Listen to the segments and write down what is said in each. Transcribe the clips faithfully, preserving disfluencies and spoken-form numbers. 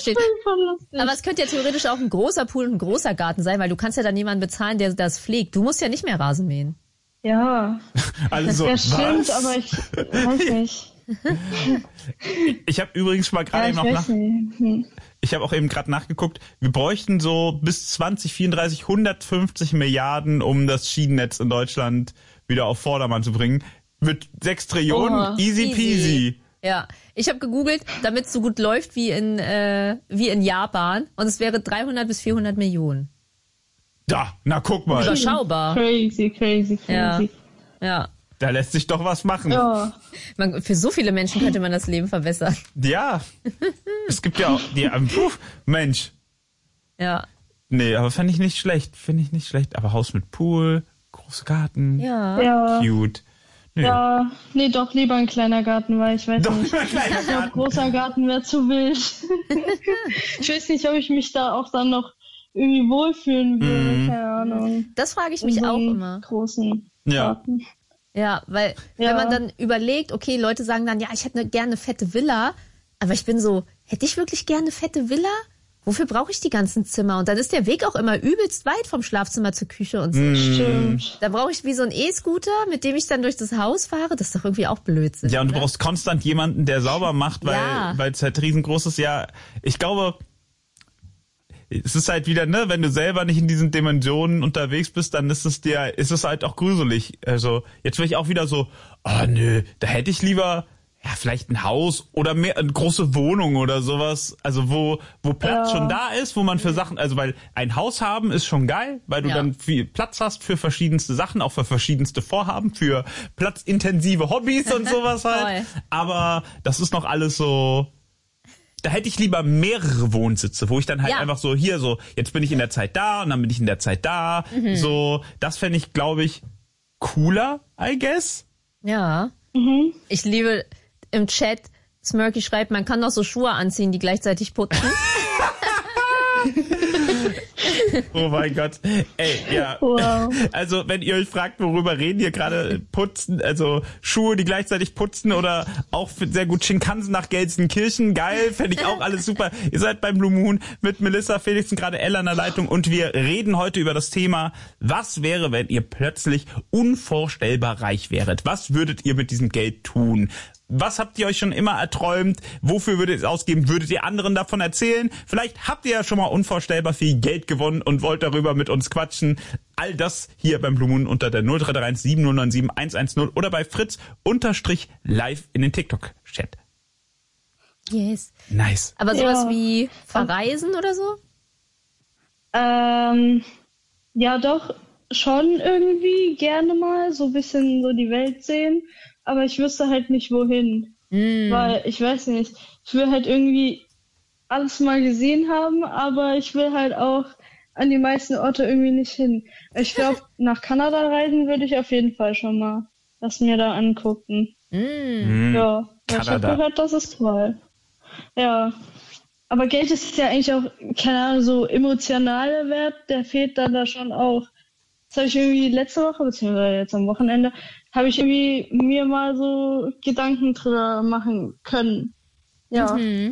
steht. Aber es könnte ja theoretisch auch ein großer Pool und ein großer Garten sein, weil du kannst ja dann jemanden bezahlen, der das pflegt. Du musst ja nicht mehr Rasen mähen. Ja. Also, ja, stimmt, was? aber ich weiß nicht. Ich habe übrigens mal gerade Ja, eben noch nach... Hm. Ich habe auch eben gerade nachgeguckt, wir bräuchten so bis zwanzig vierunddreißig hundertfünfzig Milliarden, um das Schienennetz in Deutschland wieder auf Vordermann zu bringen. Mit sechs Trillionen, Oh, easy peasy. easy. Ja, ich habe gegoogelt, damit es so gut läuft wie in äh, wie in Japan, und es wäre dreihundert bis vierhundert Millionen. Da, na guck mal. Überschaubar. Crazy, crazy, crazy. Ja, ja. Da lässt sich doch was machen. Ja. Man, für so viele Menschen könnte man das Leben verbessern. Ja. Es gibt ja auch, die, puh, Mensch. Ja. Nee, aber fände ich nicht schlecht, finde ich nicht schlecht. Aber Haus mit Pool, großer Garten. Ja. Ja. Cute. Nee. Ja, nee, doch lieber ein kleiner Garten, weil ich weiß Doch nicht. lieber ein kleiner Ich glaube, Garten. großer Garten wäre zu wild. Ich weiß nicht, ob ich mich da auch dann noch irgendwie wohlfühlen würde, Mhm. keine Ahnung. Das frage ich mich In so auch einem immer. Großen Ja. Garten. Ja, weil Ja. wenn man dann überlegt, okay, Leute sagen dann, ja, ich hätte ne, gerne eine fette Villa, aber ich bin so, hätte ich wirklich gerne eine fette Villa? Wofür brauche ich die ganzen Zimmer? Und dann ist der Weg auch immer übelst weit vom Schlafzimmer zur Küche und so. Mhm. Stimmt. Da brauche ich wie so einen E-Scooter, mit dem ich dann durch das Haus fahre. Das ist doch irgendwie auch Blödsinn. Ja, und du oder? brauchst konstant jemanden, der sauber macht, weil Ja. weil es halt riesengroß ist. Ja, ich glaube, es ist halt wieder, ne, wenn du selber nicht in diesen Dimensionen unterwegs bist, dann ist es dir, ist es halt auch gruselig. Also, jetzt will ich auch wieder so, ah, nö, da hätte ich lieber, ja, vielleicht ein Haus oder mehr, eine große Wohnung oder sowas, also wo, wo Platz Ja. schon da ist, wo man für Sachen, also weil ein Haus haben ist schon geil, weil du Ja. dann viel Platz hast für verschiedenste Sachen, auch für verschiedenste Vorhaben, für platzintensive Hobbys und sowas halt. Voll. Aber das ist noch alles so, da hätte ich lieber mehrere Wohnsitze, wo ich dann halt Ja. einfach so, hier so, jetzt bin ich in der Zeit da und dann bin ich in der Zeit da. Mhm. So, das fände ich, glaube ich, cooler, I guess. Ja. Mhm. Ich liebe im Chat, Smirky schreibt, man kann doch so Schuhe anziehen, die gleichzeitig putzen. Oh mein Gott. Ey, ja. Wow. Also, wenn ihr euch fragt, worüber reden hier gerade, putzen, also Schuhe, die gleichzeitig putzen oder auch für sehr gut Shinkansen nach Gelsenkirchen, geil, fände ich auch alles super. Ihr seid beim Blue Moon mit Melissa, Felix und gerade Ella in der Leitung und wir reden heute über das Thema, was wäre, wenn ihr plötzlich unvorstellbar reich wäret? Was würdet ihr mit diesem Geld tun? Was habt ihr euch schon immer erträumt? Wofür würdet ihr es ausgeben? Würdet ihr anderen davon erzählen? Vielleicht habt ihr ja schon mal unvorstellbar viel Geld gewonnen und wollt darüber mit uns quatschen. All das hier beim Blue Moon unter der null drei drei eins sieben null neun sieben eins eins null oder bei Fritz unterstrich live in den TikTok-Chat. Yes. Nice. Aber sowas Ja. wie verreisen oder so? Ähm, ja, doch, schon irgendwie gerne mal so ein bisschen so die Welt sehen, aber ich wüsste halt nicht wohin, Mm. weil ich weiß nicht, ich will halt irgendwie alles mal gesehen haben, aber ich will halt auch an die meisten Orte irgendwie nicht hin. Ich glaube, nach Kanada reisen würde ich auf jeden Fall schon mal das mir da angucken. Mm. Hm, Ja, ich habe Kanada. gehört, das ist toll. Ja, aber Geld ist ja eigentlich auch, keine Ahnung, so emotionale Wert, der fehlt dann da schon auch. Das habe ich irgendwie letzte Woche, beziehungsweise jetzt am Wochenende, habe ich irgendwie mir mal so Gedanken drüber machen können. Ja, Mhm.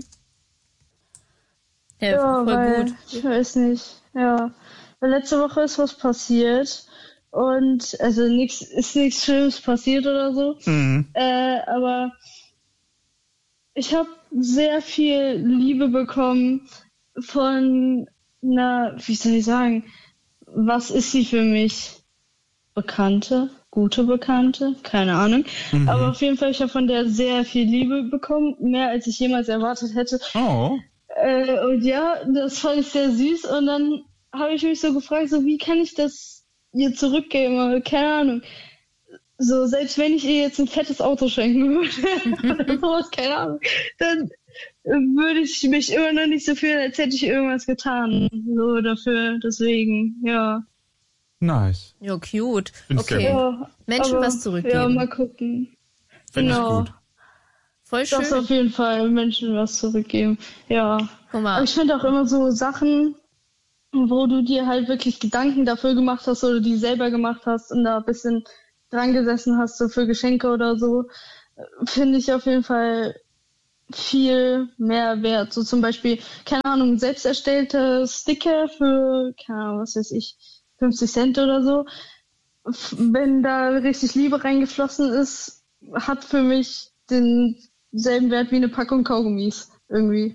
Ja, ja voll weil, gut. ich weiß nicht, ja. Weil letzte Woche ist was passiert und, also nichts, ist nichts Schlimmes passiert oder so. Mhm. Äh, aber ich habe sehr viel Liebe bekommen von einer, wie soll ich sagen, was ist sie für mich? Bekannte, gute Bekannte, keine Ahnung. Mhm. Aber auf jeden Fall, ich habe von der sehr viel Liebe bekommen, mehr als ich jemals erwartet hätte. Oh. Äh, und ja, das fand ich sehr süß. Und dann habe ich mich so gefragt, so wie kann ich das ihr zurückgeben? Aber keine Ahnung. So, selbst wenn ich ihr jetzt ein fettes Auto schenken würde oder sowas, keine Ahnung, dann äh, würde ich mich immer noch nicht so fühlen, als hätte ich irgendwas getan. So dafür, deswegen, ja. Nice. Ja, cute. Find's sehr Okay. gut. ja Menschen aber, was zurückgeben. Ja, mal gucken. Finde Genau. ich gut. Voll schön. Das auf jeden Fall, Menschen was zurückgeben. Ja. Guck Aber mal. ich finde auch immer so Sachen, wo du dir halt wirklich Gedanken dafür gemacht hast oder die selber gemacht hast und da ein bisschen dran gesessen hast, so für Geschenke oder so, finde ich auf jeden Fall viel mehr wert. So zum Beispiel, keine Ahnung, selbst erstellte Sticker für, keine Ahnung, was weiß ich, fünfzig Cent oder so. Wenn da richtig Liebe reingeflossen ist, hat für mich denselben Wert wie eine Packung Kaugummis irgendwie.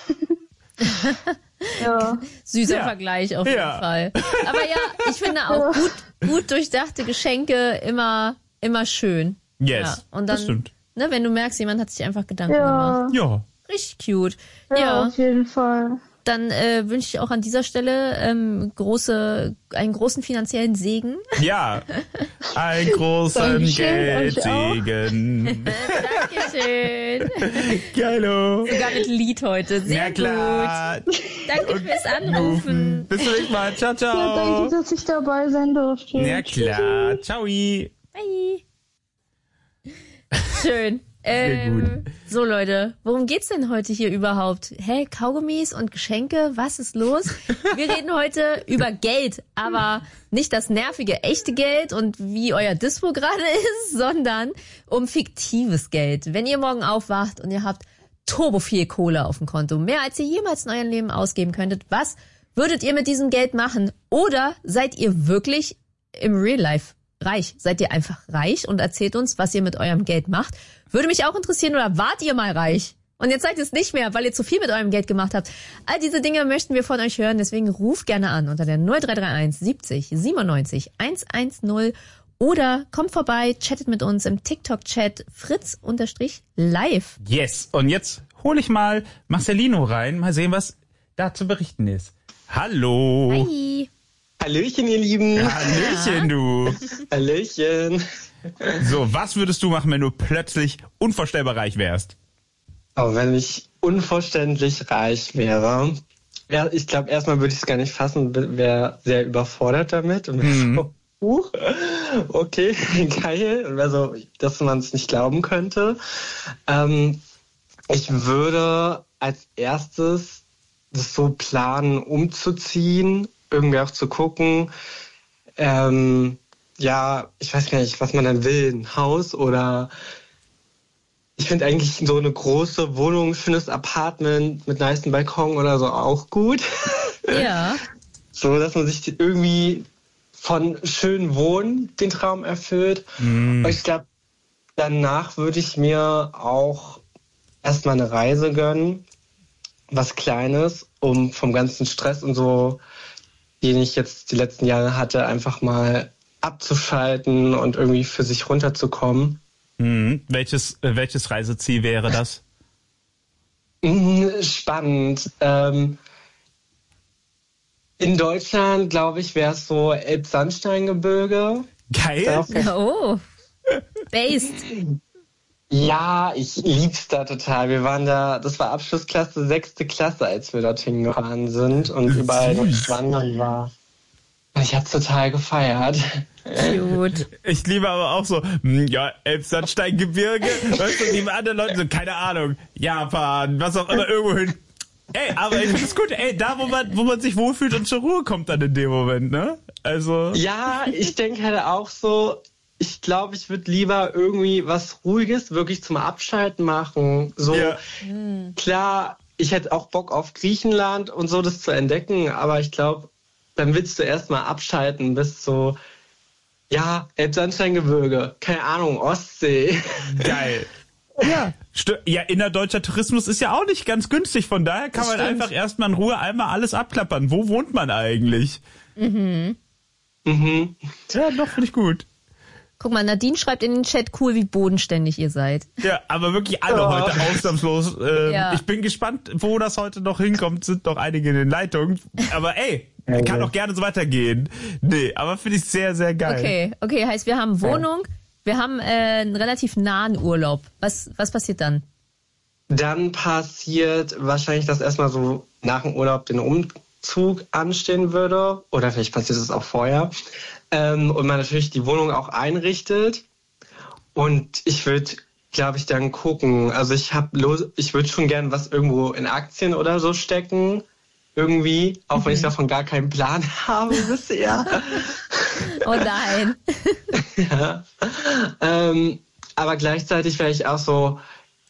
Ja. Süßer Ja. Vergleich auf jeden Ja. Fall. Aber ja, ich finde auch gut, gut durchdachte Geschenke immer, immer schön. Yes, Ja. Und das dann, stimmt. ne, wenn du merkst, jemand hat sich einfach Gedanken Ja, gemacht. Ja. Richtig cute. ja, Ja, auf jeden Fall. dann äh, wünsche ich auch an dieser Stelle ähm, große, einen großen finanziellen Segen. Ja. Ein großen Dankeschön, euch Geldsegen. Dankeschön. Geilo. Sogar mit Lied heute. Sehr Ja klar. gut. Danke fürs Anrufen. Bis zum nächsten Mal. Ciao, Ja, ciao. danke, dass ich dabei sein durfte. Ja klar. Ciao. Bye. Schön. Sehr Ähm, gut. So Leute, worum geht's denn heute hier überhaupt? Hä, Kaugummis und Geschenke, was ist los? Wir reden heute über Geld, aber nicht das nervige echte Geld und wie euer Dispo gerade ist, sondern um fiktives Geld. Wenn ihr morgen aufwacht und ihr habt turbo viel Kohle auf dem Konto, mehr als ihr jemals in eurem Leben ausgeben könntet, was würdet ihr mit diesem Geld machen? Oder seid ihr wirklich im Real Life reich? Seid ihr einfach reich und erzählt uns, was ihr mit eurem Geld macht? Würde mich auch interessieren, oder wart ihr mal reich? Und jetzt seid ihr es nicht mehr, weil ihr zu viel mit eurem Geld gemacht habt. All diese Dinge möchten wir von euch hören, deswegen ruft gerne an unter der null drei drei eins siebzig siebenundneunzig hundertzehn oder kommt vorbei, chattet mit uns im TikTok-Chat fritz-live. Yes. Und jetzt hole ich mal Marcelino rein. Mal sehen, was da zu berichten ist. Hallo. Hi. Hallöchen, ihr Lieben. Hallöchen, du. Hallöchen. So, was würdest du machen, wenn du plötzlich unvorstellbar reich wärst? Oh, wenn ich unverständlich reich wäre. Ja, ich glaube, erstmal würde ich es gar nicht fassen, wäre sehr überfordert damit und wäre Mhm. so, uh, okay, geil. Und wäre so, dass man es nicht glauben könnte. Ähm, ich würde als erstes das so planen, umzuziehen, irgendwie auch zu gucken, ähm, ja, ich weiß gar nicht, was man dann will, ein Haus oder ich finde eigentlich so eine große Wohnung, schönes Apartment mit nicem Balkon oder so auch gut. Ja. So, dass man sich irgendwie von schön Wohnen den Traum erfüllt. Mm. Und ich glaube, danach würde ich mir auch erstmal eine Reise gönnen, was Kleines, um vom ganzen Stress und so, den ich jetzt die letzten Jahre hatte, einfach mal abzuschalten und irgendwie für sich runterzukommen. Mhm. Welches, äh, welches Reiseziel wäre das? Spannend. Ähm, in Deutschland, glaube ich, wäre es so Elbsandsteingebirge. Geil. Oh. Based. Ja, ich lieb's da total. Wir waren da, das war Abschlussklasse, sechste Klasse, als wir dorthin gefahren sind und überall noch wandern war. Und ich hab's total gefeiert. Cute. Ich liebe aber auch so, hm, ja, Elbsandsteingebirge, weißt du, die anderen Leute so, keine Ahnung, Japan, was auch immer, irgendwo hin. Ey, aber ich finde es gut, ey, da, wo man, wo man sich wohlfühlt und zur Ruhe kommt dann in dem Moment, ne? Also. Ja, ich denke halt auch so, ich glaube, ich würde lieber irgendwie was Ruhiges wirklich zum Abschalten machen. So, Ja. klar, ich hätte auch Bock auf Griechenland und so das zu entdecken, aber ich glaube, dann willst du erstmal abschalten, bist so, ja, Elbsandsteingebirge, keine Ahnung, Ostsee. Geil. Ja. St- ja, innerdeutscher Tourismus ist ja auch nicht ganz günstig, von daher kann Das man stimmt. einfach erstmal in Ruhe einmal alles abklappern. Wo wohnt man eigentlich? Mhm. Ja, doch, finde ich gut. Guck mal, Nadine schreibt in den Chat, cool, wie bodenständig ihr seid. Ja, aber wirklich alle Oh. heute ausnahmslos. Ähm, Ja. Ich bin gespannt, wo das heute noch hinkommt. Sind noch einige in den Leitungen. Aber ey, Okay. kann auch gerne so weitergehen. Nee, aber finde ich sehr, sehr geil. Okay, okay, heißt wir haben Wohnung, wir haben äh, einen relativ nahen Urlaub. Was, was passiert dann? Dann passiert wahrscheinlich, dass erstmal so nach dem Urlaub den Umzug anstehen würde. Oder vielleicht passiert es auch vorher. Ähm, und man natürlich die Wohnung auch einrichtet. Und ich würde, glaube ich, dann gucken. Also ich habe los, ich würde schon gern was irgendwo in Aktien oder so stecken. Irgendwie. Auch wenn ich davon gar keinen Plan habe bisher. Oh nein. Ja. Ähm, aber gleichzeitig wäre ich auch so,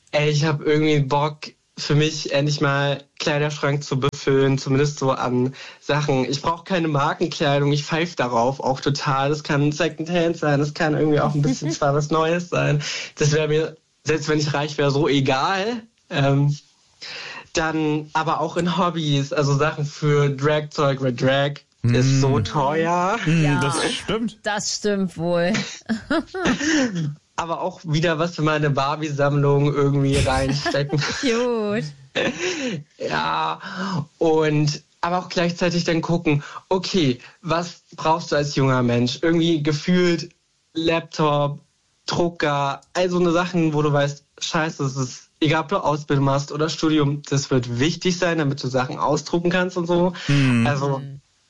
ey, ich habe irgendwie Bock, für mich endlich mal Kleiderschrank zu befüllen, zumindest so an Sachen. Ich brauche keine Markenkleidung, ich pfeife darauf auch total. Das kann Secondhand sein, das kann irgendwie auch ein bisschen zwar was Neues sein. Das wäre mir, selbst wenn ich reich wäre, so egal. Ähm, dann aber auch in Hobbys, also Sachen für Dragzeug, weil Drag mm. ist so teuer. Mm, ja, das stimmt. Das stimmt wohl. Aber auch wieder was für meine Barbie-Sammlung irgendwie reinstecken. Gut. Ja, und aber auch gleichzeitig dann gucken, okay, was brauchst du als junger Mensch? Irgendwie gefühlt Laptop, Drucker, all so eine Sachen, wo du weißt, scheiße, es ist, egal ob du Ausbildung machst oder Studium, das wird wichtig sein, damit du Sachen ausdrucken kannst und so. Mhm. Also,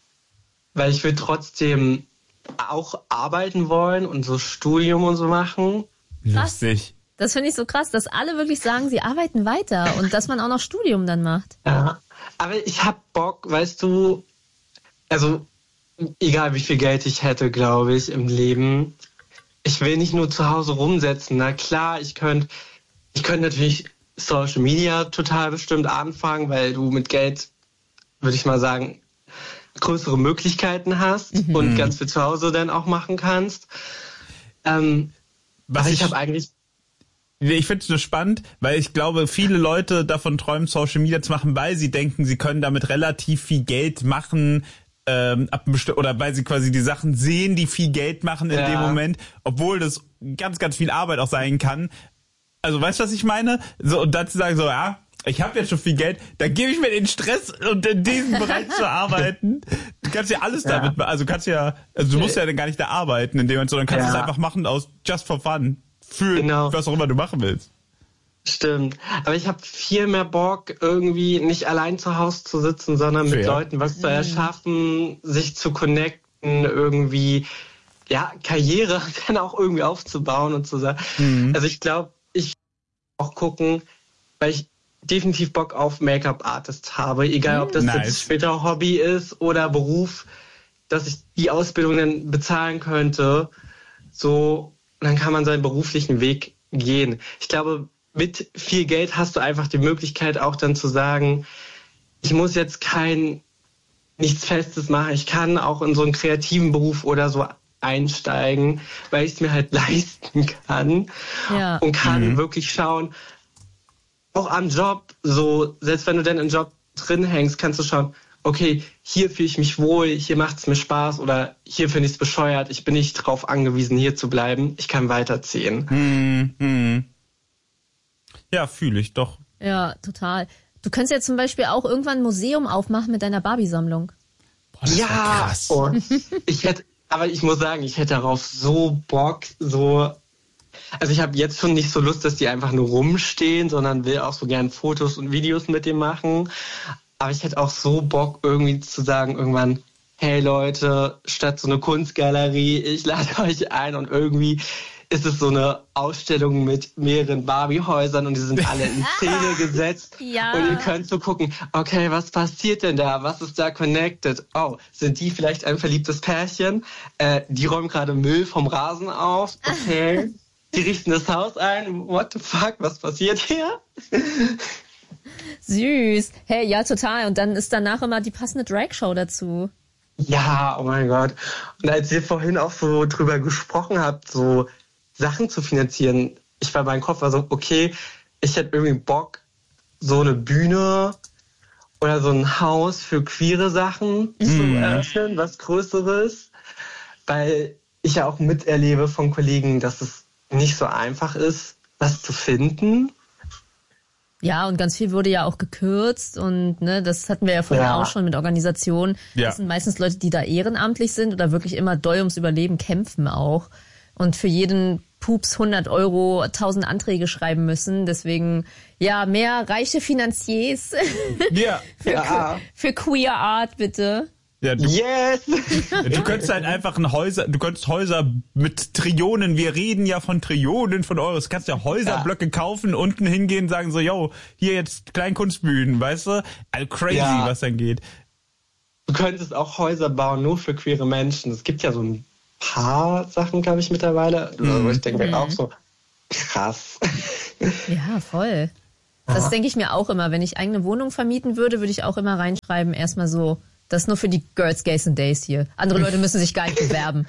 weil ich will trotzdem auch arbeiten wollen und so Studium und so machen. Lustig. Das finde ich so krass, dass alle wirklich sagen, sie arbeiten weiter und dass man auch noch Studium dann macht. Ja, aber ich hab Bock, weißt du, also egal wie viel Geld ich hätte, glaube ich, im Leben, ich will nicht nur zu Hause rumsetzen. Na klar, ich könnte ich könnte natürlich Social Media total bestimmt anfangen, weil du mit Geld, würde ich mal sagen, größere Möglichkeiten hast mhm. und ganz viel zu Hause dann auch machen kannst. Ähm, Was aber ich, ich habe eigentlich... Ich finde es nur spannend, weil ich glaube, viele Leute davon träumen, Social Media zu machen, weil sie denken, sie können damit relativ viel Geld machen, ähm, ab besti- oder weil sie quasi die Sachen sehen, die viel Geld machen in ja. dem Moment, obwohl das ganz, ganz viel Arbeit auch sein kann. Also weißt du, was ich meine? So, und dann zu sagen so, ja, ich habe jetzt schon viel Geld, dann gebe ich mir den Stress und in diesem Bereich zu arbeiten. Du kannst ja alles ja. damit, also kannst ja, also du musst ja dann gar nicht da arbeiten in dem Moment, sondern kannst ja. es einfach machen aus just for fun. Für genau. was auch immer du machen willst. Stimmt. Aber ich habe viel mehr Bock, irgendwie nicht allein zu Hause zu sitzen, sondern Fair. mit Leuten was zu erschaffen, sich zu connecten, irgendwie, ja, Karriere dann auch irgendwie aufzubauen und zu sagen. Mhm. Also ich glaube, ich auch gucken, weil ich definitiv Bock auf Make-up-Artist habe, egal ob das nice. jetzt später Hobby ist oder Beruf, dass ich die Ausbildung dann bezahlen könnte. So, und dann kann man seinen beruflichen Weg gehen. Ich glaube, mit viel Geld hast du einfach die Möglichkeit auch dann zu sagen, ich muss jetzt kein, nichts Festes machen. Ich kann auch in so einen kreativen Beruf oder so einsteigen, weil ich es mir halt leisten kann ja. und kann mhm. wirklich schauen, auch am Job, so, selbst wenn du dann im Job drin hängst, kannst du schauen, okay, hier fühle ich mich wohl, hier macht es mir Spaß oder hier finde ich es bescheuert, ich bin nicht drauf angewiesen, hier zu bleiben, ich kann weiterziehen. Hm, hm. Ja, fühle ich doch. Ja, total. Du könntest ja zum Beispiel auch irgendwann ein Museum aufmachen mit deiner Barbie-Sammlung. Boah, das ja, krass. Und ich hätte, aber ich muss sagen, ich hätte darauf so Bock, so... Also ich habe jetzt schon nicht so Lust, dass die einfach nur rumstehen, sondern will auch so gern Fotos und Videos mit dem machen. Aber ich hätte auch so Bock, irgendwie zu sagen, irgendwann, hey Leute, statt so eine Kunstgalerie, ich lade euch ein und irgendwie ist es so eine Ausstellung mit mehreren Barbie-Häusern und die sind alle in Szene gesetzt. Ja. Und ihr könnt so gucken, okay, was passiert denn da? Was ist da connected? Oh, sind die vielleicht ein verliebtes Pärchen? Äh, die räumen gerade Müll vom Rasen auf. Okay. Die richten das Haus ein. What the fuck? Was passiert hier? Süß. Hey, ja, total. Und dann ist danach immer die passende Drag-Show dazu. Ja, oh mein Gott. Und als ihr vorhin auch so drüber gesprochen habt, so Sachen zu finanzieren, ich war, mein Kopf war so, okay, ich hätte irgendwie Bock, so eine Bühne oder so ein Haus für queere Sachen mm. zu eröffnen, was Größeres. Weil ich ja auch miterlebe von Kollegen, dass es nicht so einfach ist, was zu finden. Ja, und ganz viel wurde ja auch gekürzt und ne, das hatten wir ja vorhin ja. auch schon mit Organisationen. Ja. Das sind meistens Leute, die da ehrenamtlich sind oder wirklich immer doll ums Überleben kämpfen auch und für jeden Pups hundert Euro, tausend Anträge schreiben müssen. Deswegen, ja, mehr reiche Finanziers ja. für, ja. für Queer Art, bitte. Ja, du, yes! Du könntest halt einfach ein Häuser, du könntest Häuser mit Trillionen, wir reden ja von Trillionen von Euros, du kannst ja Häuserblöcke ja. kaufen, unten hingehen, sagen so, yo, hier jetzt Kleinkunstbühnen, weißt du? Also crazy, ja. was dann geht. Du könntest auch Häuser bauen, nur für queere Menschen. Es gibt ja so ein paar Sachen, glaube ich, mittlerweile, mhm. wo ich denke mhm. auch so, krass. Ja, voll. Das denke ich mir auch immer. Wenn ich eigene Wohnung vermieten würde, würde ich auch immer reinschreiben, erstmal so, das ist nur für die Girls, Gays and Days hier. Andere Leute müssen sich gar nicht bewerben.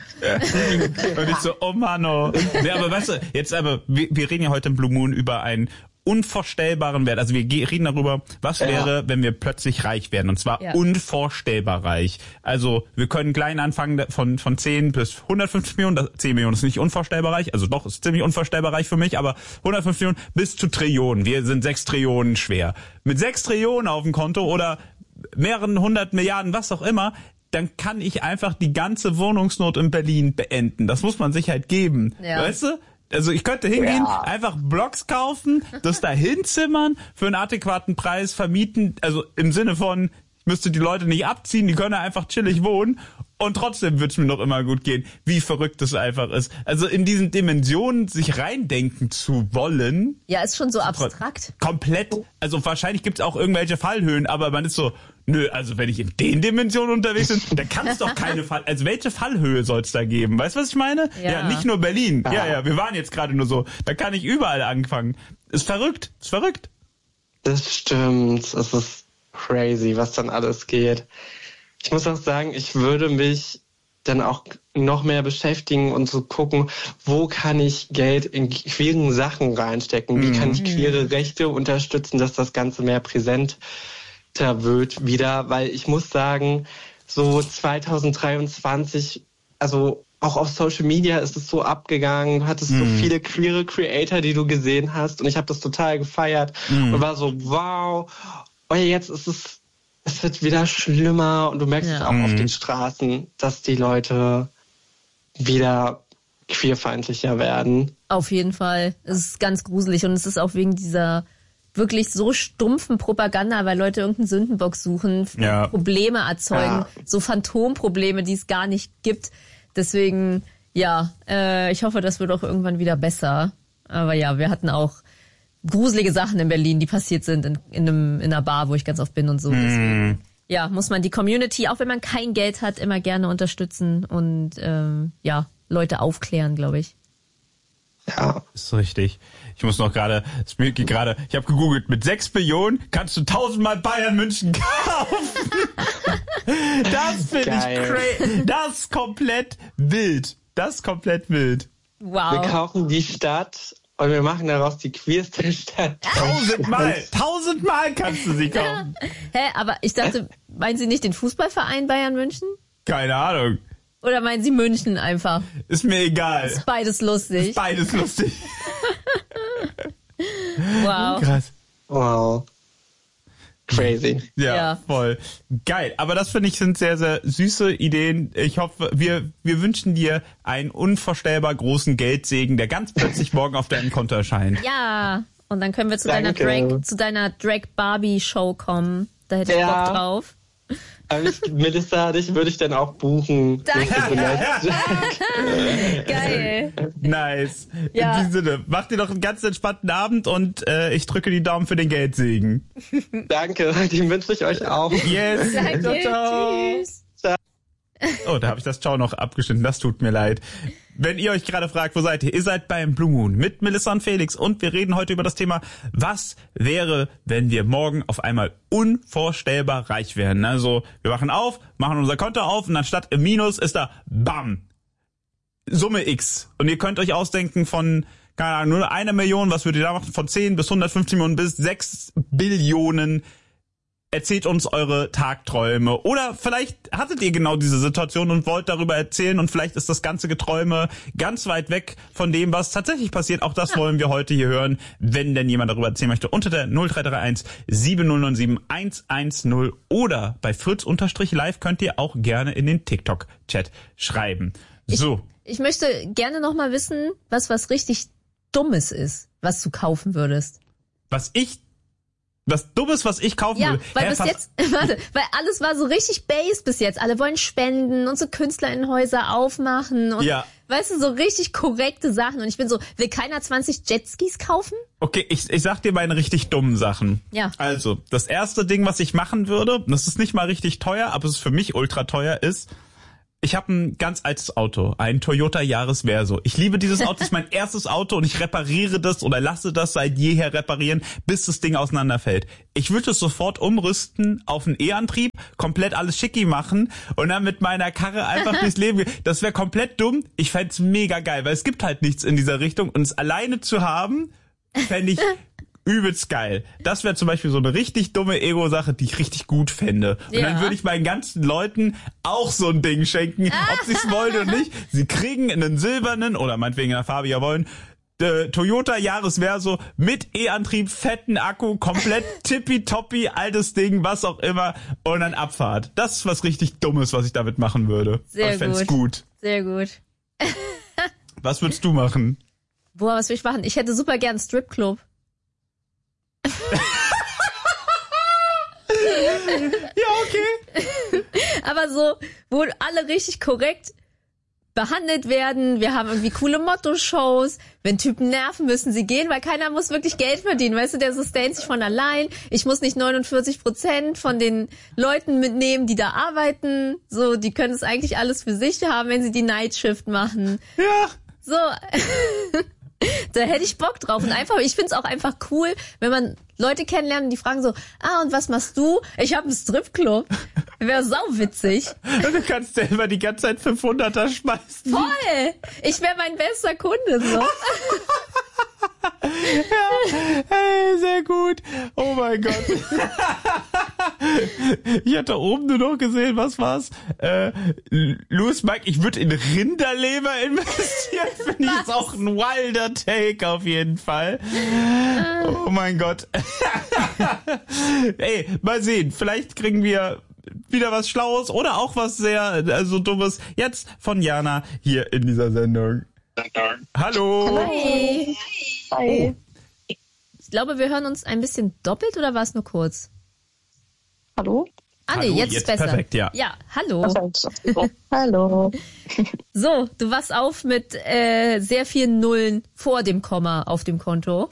Und ich so, oh Mann, oh. Nee, aber weißt du, jetzt aber, wir, wir reden ja heute im Blue Moon über einen unvorstellbaren Wert. Also wir reden darüber, was ja. wäre, wenn wir plötzlich reich werden. Und zwar ja. unvorstellbar reich. Also wir können klein anfangen von von zehn bis hundertfünfzig Millionen. zehn Millionen ist nicht unvorstellbar reich. Also doch, ist ziemlich unvorstellbar reich für mich. Aber hundertfünfzig Millionen bis zu Trillionen. Wir sind sechs Trillionen schwer. Mit sechs Trillionen auf dem Konto oder mehreren hundert Milliarden, was auch immer, dann kann ich einfach die ganze Wohnungsnot in Berlin beenden. Das muss man sich halt geben. Ja. Weißt du? Also ich könnte hingehen, ja. einfach Blocks kaufen, das da hinzimmern, für einen adäquaten Preis vermieten, also im Sinne von, ich müsste die Leute nicht abziehen, die können einfach chillig wohnen und trotzdem wird es mir noch immer gut gehen, wie verrückt das einfach ist. Also in diesen Dimensionen sich reindenken zu wollen. Ja, ist schon so abstrakt. Komplett, also wahrscheinlich gibt es auch irgendwelche Fallhöhen, aber man ist so, nö, also wenn ich in den Dimensionen unterwegs bin, dann kann es doch keine Fall, also welche Fallhöhe soll es da geben? Weißt du, was ich meine? Ja, ja nicht nur Berlin. Ja, ja, wir waren jetzt gerade nur so. Da kann ich überall anfangen. Ist verrückt, ist verrückt. Das stimmt. Es ist crazy, was dann alles geht. Ich muss auch sagen, ich würde mich dann auch noch mehr beschäftigen und so gucken, wo kann ich Geld in queeren Sachen reinstecken? Wie mhm. kann ich queere Rechte unterstützen, dass das Ganze mehr präsent wird wieder, weil ich muss sagen, so zwanzig dreiundzwanzig, also auch auf Social Media ist es so abgegangen, du hattest mm. so viele queere Creator, die du gesehen hast und ich habe das total gefeiert mm. und war so, wow, oh, jetzt ist es, es wird wieder schlimmer und du merkst ja. es auch mm. auf den Straßen, dass die Leute wieder queerfeindlicher werden. Auf jeden Fall, es ist ganz gruselig und es ist auch wegen dieser wirklich so stumpfen Propaganda, weil Leute irgendeinen Sündenbock suchen, ja. Probleme erzeugen, ja. so Phantomprobleme, die es gar nicht gibt. Deswegen, ja, äh, ich hoffe, das wird auch irgendwann wieder besser. Aber ja, wir hatten auch gruselige Sachen in Berlin, die passiert sind in, in, einem, in einer Bar, wo ich ganz oft bin und so. Mm. Deswegen, ja, muss man die Community, auch wenn man kein Geld hat, immer gerne unterstützen und ähm, ja, Leute aufklären, glaube ich. Ja, ist richtig. Ich muss noch gerade, es mir geht gerade, ich habe gegoogelt, mit sechs Billionen kannst du tausendmal Bayern München kaufen. Das finde ich crazy. Das ist komplett wild. Das ist komplett wild. Wow. Wir kaufen die Stadt und wir machen daraus die queerste Stadt. Tausendmal, tausendmal kannst du sie kaufen. Hä, aber ich dachte, meinen Sie nicht den Fußballverein Bayern München? Keine Ahnung. Oder meinen Sie München einfach? Ist mir egal. Ist beides lustig. Ist beides lustig. Wow. Krass. Wow. Crazy. Ja, ja, voll. Geil. Aber das finde ich sind sehr, sehr süße Ideen. Ich hoffe, wir, wir wünschen dir einen unvorstellbar großen Geldsegen, der ganz plötzlich morgen auf deinem Konto erscheint. Ja. Und dann können wir zu Danke. deiner Drag, zu deiner Drag Barbie Show kommen. Da hätte ich ja. Bock drauf. Aber ich, Melissa, dich würde ich dann auch buchen. Danke. Geil. Nice. Ja. In diesem Sinne, mach dir doch einen ganz entspannten Abend und äh, ich drücke die Daumen für den Geldsegen. Danke, den wünsche ich euch auch. Yes. Danke. Ciao, ciao. Tschüss. Ciao. Oh, da habe ich das Ciao noch abgeschnitten. Das tut mir leid. Wenn ihr euch gerade fragt, wo seid ihr? Ihr seid beim Blue Moon mit Melissa und Felix und wir reden heute über das Thema, was wäre, wenn wir morgen auf einmal unvorstellbar reich wären. Also wir wachen auf, machen unser Konto auf und anstatt im Minus ist da BAM! Summe X. Und ihr könnt euch ausdenken von, keine Ahnung, nur eine Million, was würdet ihr da machen? Von zehn bis hundertfünfzig Millionen bis sechs Billionen. Erzählt uns eure Tagträume. Oder vielleicht hattet ihr genau diese Situation und wollt darüber erzählen und vielleicht ist das ganze Geträume ganz weit weg von dem, was tatsächlich passiert. Auch das wollen wir heute hier hören, wenn denn jemand darüber erzählen möchte. Unter der null drei drei eins sieben null neun sieben eins eins null oder bei Fritz-Live könnt ihr auch gerne in den TikTok-Chat schreiben. So. Ich, ich möchte gerne noch mal wissen, was was richtig Dummes ist, was du kaufen würdest. Was ich Was Dummes, was ich kaufen ja, will. Weil Hä, bis jetzt, warte, weil alles war so richtig base bis jetzt. Alle wollen spenden und so KünstlerInnenhäuser aufmachen und, ja. weißt du, so richtig korrekte Sachen. Und ich bin so, will keiner zwanzig Jetskis kaufen? Okay, ich, ich sag dir meine richtig dummen Sachen. Ja. Also, das erste Ding, was ich machen würde, das ist nicht mal richtig teuer, aber es ist für mich ultra teuer, ist, Ich habe ein ganz altes Auto, ein Toyota Yaris Verso. Ich liebe dieses Auto, das ist mein erstes Auto und ich repariere das oder lasse das seit jeher reparieren, bis das Ding auseinanderfällt. Ich würde es sofort umrüsten auf einen E-Antrieb, komplett alles schicki machen und dann mit meiner Karre einfach durchs Leben gehen. Das wäre komplett dumm. Ich fänd's mega geil, weil es gibt halt nichts in dieser Richtung und es alleine zu haben, fände ich übelst geil. Das wäre zum Beispiel so eine richtig dumme Ego-Sache, die ich richtig gut fände. Und ja. dann würde ich meinen ganzen Leuten auch so ein Ding schenken, ob sie es wollen oder nicht. Sie kriegen einen silbernen oder meinetwegen in der Farbe ja wollen, äh, Toyota Yaris Verso mit E-Antrieb, fetten Akku, komplett tippitoppi, altes Ding, was auch immer und dann Abfahrt. Das ist was richtig Dummes, was ich damit machen würde. Sehr ich fänd's gut. gut. Sehr gut. Was würdest du machen? Boah, was will ich machen? Ich hätte super gern einen Stripclub. Ja, okay. Aber so, wo alle richtig korrekt behandelt werden. Wir haben irgendwie coole Motto-Shows. Wenn Typen nerven, müssen sie gehen, weil keiner muss wirklich Geld verdienen. Weißt du, der sustaint sich von allein. Ich muss nicht neunundvierzig Prozent von den Leuten mitnehmen, die da arbeiten. So, die können es eigentlich alles für sich haben, wenn sie die Nightshift machen. Ja. So, da hätte ich Bock drauf. Und einfach, ich find's auch einfach cool, wenn man Leute kennenlernt, die fragen so, ah, und was machst du? Ich habe einen Stripclub. Wäre sauwitzig. Und du kannst selber die ganze Zeit fünfhunderter schmeißen. Voll! Ich wäre mein bester Kunde, so. Ja, hey, sehr gut. Oh mein Gott. Ich hatte oben nur noch gesehen, was war's? Äh, Louis Mike, ich würde in Rinderleber investieren. Finde ich jetzt auch ein wilder Take auf jeden Fall. Oh mein Gott. Ey, mal sehen. Vielleicht kriegen wir wieder was Schlaues oder auch was sehr also Dummes jetzt von Jana hier in dieser Sendung. Hallo. Hi. Hi. Ich glaube, wir hören uns ein bisschen doppelt oder war es nur kurz? Hallo? Ah nee, Hallo, jetzt, jetzt ist besser. perfekt, ja. Ja, hallo. Hallo. So, du wachst auf mit äh, sehr vielen Nullen vor dem Komma auf dem Konto.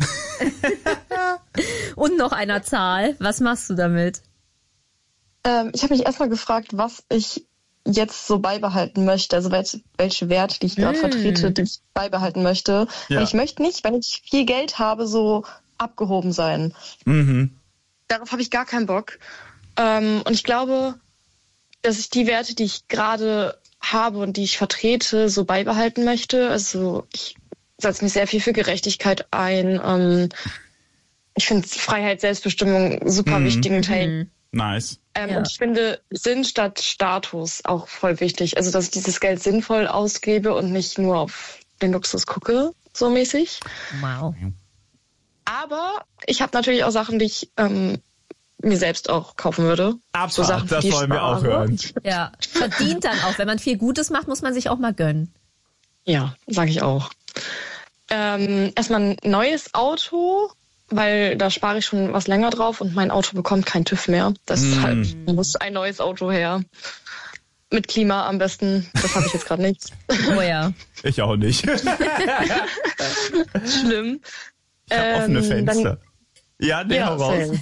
Und noch einer Zahl. Was machst du damit? Ähm, ich habe mich erstmal gefragt, was ich jetzt so beibehalten möchte, also welche, welche Werte, die ich gerade Mm. vertrete, die ich beibehalten möchte. Ja. Weil ich möchte nicht, wenn ich viel Geld habe, so abgehoben sein. Mhm. Darauf habe ich gar keinen Bock. Ähm, und ich glaube, dass ich die Werte, die ich gerade habe und die ich vertrete, so beibehalten möchte. Also ich setze mich sehr viel für Gerechtigkeit ein. Ähm, ich finde Freiheit, Selbstbestimmung super Mhm. wichtigen Teil. Mhm. Nice. Ähm, Ja. Und ich finde Sinn statt Status auch voll wichtig. Also, dass ich dieses Geld sinnvoll ausgebe und nicht nur auf den Luxus gucke, so mäßig. Wow. Aber ich habe natürlich auch Sachen, die ich ähm, mir selbst auch kaufen würde. Absolut, so Sachen, für das die ich wollen wir spare. auch hören. Ja, verdient dann auch. Wenn man viel Gutes macht, muss man sich auch mal gönnen. Ja, sage ich auch. Ähm, erstmal ein neues Auto, weil da spare ich schon was länger drauf und mein Auto bekommt kein TÜV mehr. Deshalb Mm. muss ein neues Auto her. Mit Klima am besten. Das habe ich jetzt gerade nicht. Oh ja. Ich auch nicht. Ich Schlimm. habe offene Ähm, Fenster. dann- Ja, nee, hau raus. same.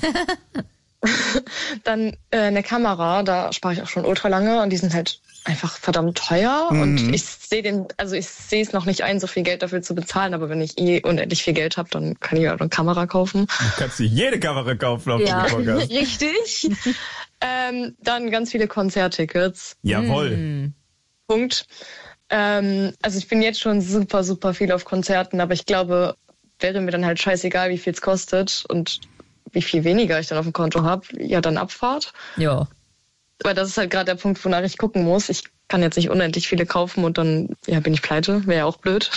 Dann äh, eine Kamera, da spare ich auch schon ultra lange und die sind halt einfach verdammt teuer Mhm. und ich sehe den, also ich sehe es noch nicht ein, so viel Geld dafür zu bezahlen, aber wenn ich eh unendlich viel Geld habe, dann kann ich auch eine Kamera kaufen. Du kannst dir jede Kamera kaufen, auf Ja. die du Bock hast. Richtig. ähm, dann ganz viele Konzerttickets. Jawohl. Hm. Punkt. Ähm, also ich bin jetzt schon super, super viel auf Konzerten, aber ich glaube, wäre mir dann halt scheißegal, wie viel es kostet und wie viel weniger ich dann auf dem Konto habe, ja dann Abfahrt. Ja. Weil das ist halt gerade der Punkt, wonach ich gucken muss. Ich kann jetzt nicht unendlich viele kaufen und dann ja, bin ich pleite. Wäre ja auch blöd.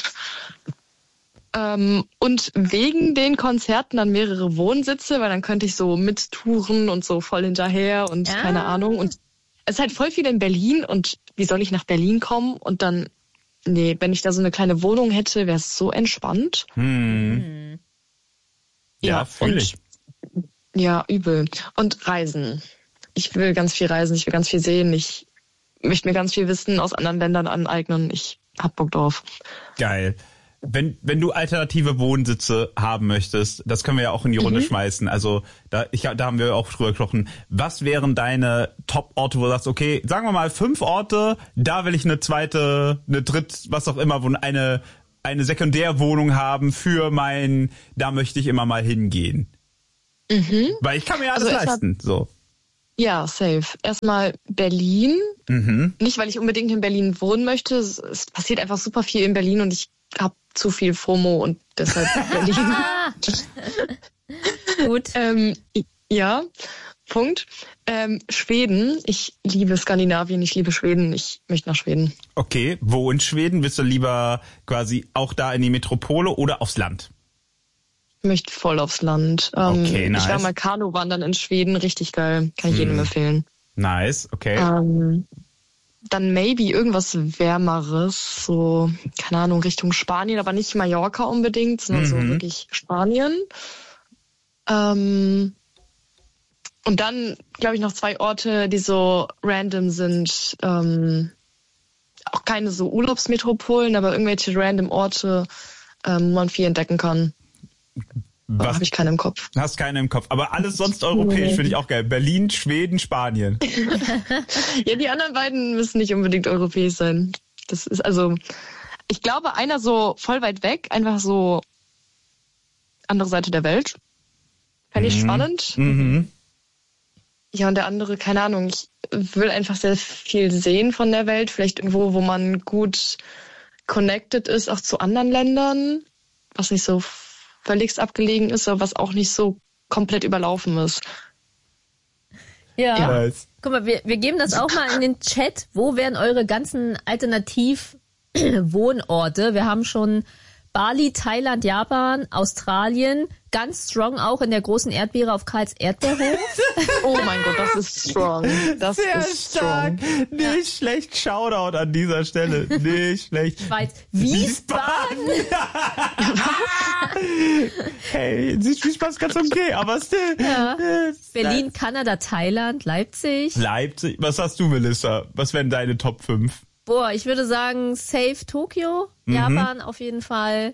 Ähm, und wegen den Konzerten dann mehrere Wohnsitze, weil dann könnte ich so mittouren und so voll hinterher und Ah. keine Ahnung. Und es ist halt voll viel in Berlin und wie soll ich nach Berlin kommen? Und dann, nee, wenn ich da so eine kleine Wohnung hätte, wäre es so entspannt. Hm. Ja, Ja, fühle und- ich. Ja, übel. Und Reisen. Ich will ganz viel reisen, ich will ganz viel sehen, ich möchte mir ganz viel Wissen aus anderen Ländern aneignen. Ich hab Bock drauf. Geil. wenn wenn du alternative Wohnsitze haben möchtest, das können wir ja auch in die Runde mhm. schmeißen. Also da ich da haben wir auch drüber gesprochen. Was wären deine Top-Orte, wo du sagst, okay, sagen wir mal fünf Orte, da will ich eine zweite, eine dritt, was auch immer, wo eine eine Sekundärwohnung haben für mein, da möchte ich immer mal hingehen. Mhm. Weil ich kann mir alles also leisten. Hab, so. Ja, safe. Erstmal Berlin. Mhm. Nicht, weil ich unbedingt in Berlin wohnen möchte. Es, es passiert einfach super viel in Berlin und ich habe zu viel FOMO und deshalb Berlin. Gut. ähm, ja, Punkt. Ähm, Schweden. Ich liebe Skandinavien, ich liebe Schweden. Ich möchte nach Schweden. Okay, wo in Schweden? Willst du lieber quasi auch da in die Metropole oder aufs Land? Ich möchte voll aufs Land. Ähm, okay, nice. Ich war mal Kanu-Wandern in Schweden, richtig geil. Kann ich hm. jedem empfehlen. Nice, okay. Ähm, dann maybe irgendwas Wärmeres, so, keine Ahnung, Richtung Spanien, aber nicht Mallorca unbedingt, sondern mhm. so wirklich Spanien. Ähm, und dann, glaube ich, noch zwei Orte, die so random sind. Ähm, auch keine so Urlaubsmetropolen, aber irgendwelche random Orte, ähm, wo man viel entdecken kann. Was? Habe ich keine im Kopf. Hast keine im Kopf. Aber alles sonst europäisch finde ich auch geil. Berlin, Schweden, Spanien. Ja, die anderen beiden müssen nicht unbedingt europäisch sein. Das ist also, ich glaube, einer so voll weit weg, einfach so andere Seite der Welt. Fände ich mhm. spannend. Mhm. Ja, und der andere, keine Ahnung, ich will einfach sehr viel sehen von der Welt. Vielleicht irgendwo, wo man gut connected ist, auch zu anderen Ländern. Was nicht so völlig abgelegen ist, aber was auch nicht so komplett überlaufen ist. Ja. ja. Nice. Guck mal, wir, wir geben das auch mal in den Chat. Wo wären eure ganzen Alternativ-Wohnorte? Wir haben schon Bali, Thailand, Japan, Australien. Ganz strong auch in der großen Erdbeere auf Karls Erdbeerhof. Oh mein Gott, das ist strong. Das Sehr ist stark. Strong. Nicht ja. schlecht. Shoutout an dieser Stelle. Nicht schlecht. Schweiz. Wiesbaden. Hey, Wiesbaden ist ganz okay, aber still. Ja. Berlin, Kanada, Thailand, Leipzig. Leipzig. Was hast du, Melissa? Was wären deine Top fünf? Boah, ich würde sagen, safe Tokio, mhm. Japan auf jeden Fall.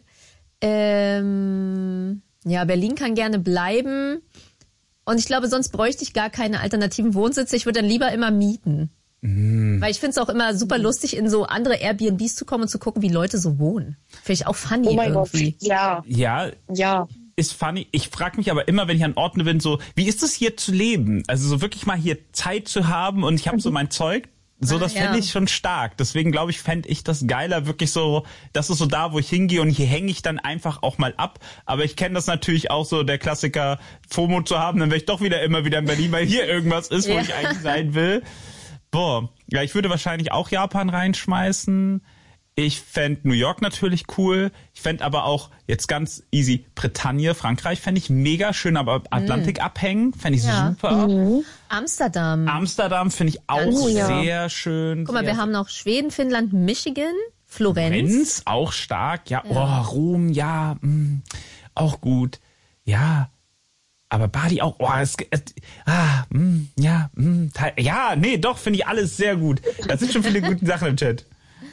Ähm, ja, Berlin kann gerne bleiben. Und ich glaube, sonst bräuchte ich gar keine alternativen Wohnsitze. Ich würde dann lieber immer mieten. Mhm. Weil ich finde es auch immer super lustig, in so andere Airbnbs zu kommen und zu gucken, wie Leute so wohnen. Finde ich auch funny oh mein irgendwie. Gott. Ja. Ja. Ja. Ist funny. Ich frage mich aber immer, wenn ich an Orten bin, so, wie ist es hier zu leben? Also so wirklich mal hier Zeit zu haben und ich habe so mein Zeug. So, das ah, fände ja. ich schon stark. Deswegen glaube ich, fände ich das geiler, wirklich so, das ist so da, wo ich hingehe und hier hänge ich dann einfach auch mal ab. Aber ich kenne das natürlich auch so, der Klassiker, FOMO zu haben, dann wäre ich doch wieder immer wieder in Berlin, weil hier irgendwas ist, wo ja. ich eigentlich sein will. Boah, ja, ich würde wahrscheinlich auch Japan reinschmeißen. Ich fände New York natürlich cool. Ich fände aber auch, jetzt ganz easy, Bretagne, Frankreich fände ich mega schön, aber Atlantik mm. abhängen fände ich ja. super. Mhm. Amsterdam. Amsterdam finde ich auch oh, sehr ja. schön. Guck mal, sehr wir haben noch Schweden, Finnland, Michigan, Florenz. Florenz, auch stark. Ja, ja. oh, Rom, ja, mh, auch gut. Ja, aber Bali auch. Oh, es, es, ah, mh, ja, mh, ja, nee, doch, finde ich alles sehr gut. Da sind schon viele gute Sachen im Chat.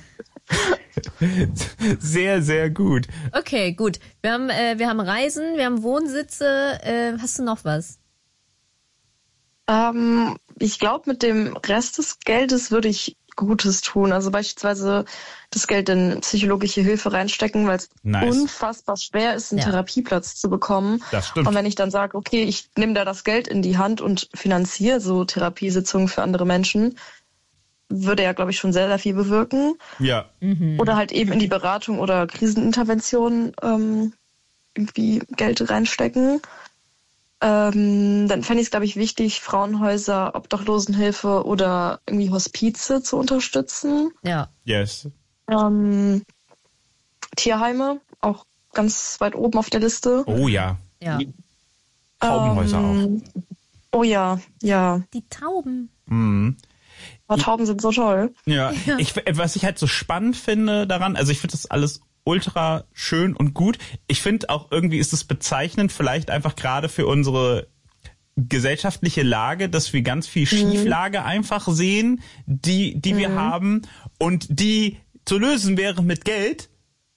Sehr, sehr gut. Okay, gut. Wir haben, äh, wir haben Reisen, wir haben Wohnsitze. Äh, hast du noch was? Ähm, ich glaube, mit dem Rest des Geldes würde ich Gutes tun. Also beispielsweise das Geld in psychologische Hilfe reinstecken, weil es nice. unfassbar schwer ist, einen ja. Therapieplatz zu bekommen. Das stimmt. Und wenn ich dann sage, okay, ich nehme da das Geld in die Hand und finanziere so Therapiesitzungen für andere Menschen, würde ja, glaube ich, schon sehr, sehr viel bewirken. Ja. Mhm. Oder halt eben in die Beratung oder Krisenintervention ähm, irgendwie Geld reinstecken. Ähm, dann fände ich es, glaube ich, wichtig, Frauenhäuser, Obdachlosenhilfe oder irgendwie Hospize zu unterstützen. Ja. Yes. Ähm, Tierheime, auch ganz weit oben auf der Liste. Oh ja. Ja. Taubenhäuser ähm, auch. Oh ja, ja. Die Tauben. Mhm. Aber Tauben sind so toll. Ja, ja. Ich, was ich halt so spannend finde daran, also ich finde das alles ultra schön und gut. Ich finde auch irgendwie ist es bezeichnend, vielleicht einfach gerade für unsere gesellschaftliche Lage, dass wir ganz viel Schieflage mhm. einfach sehen, die die mhm. wir haben und die zu lösen wäre mit Geld.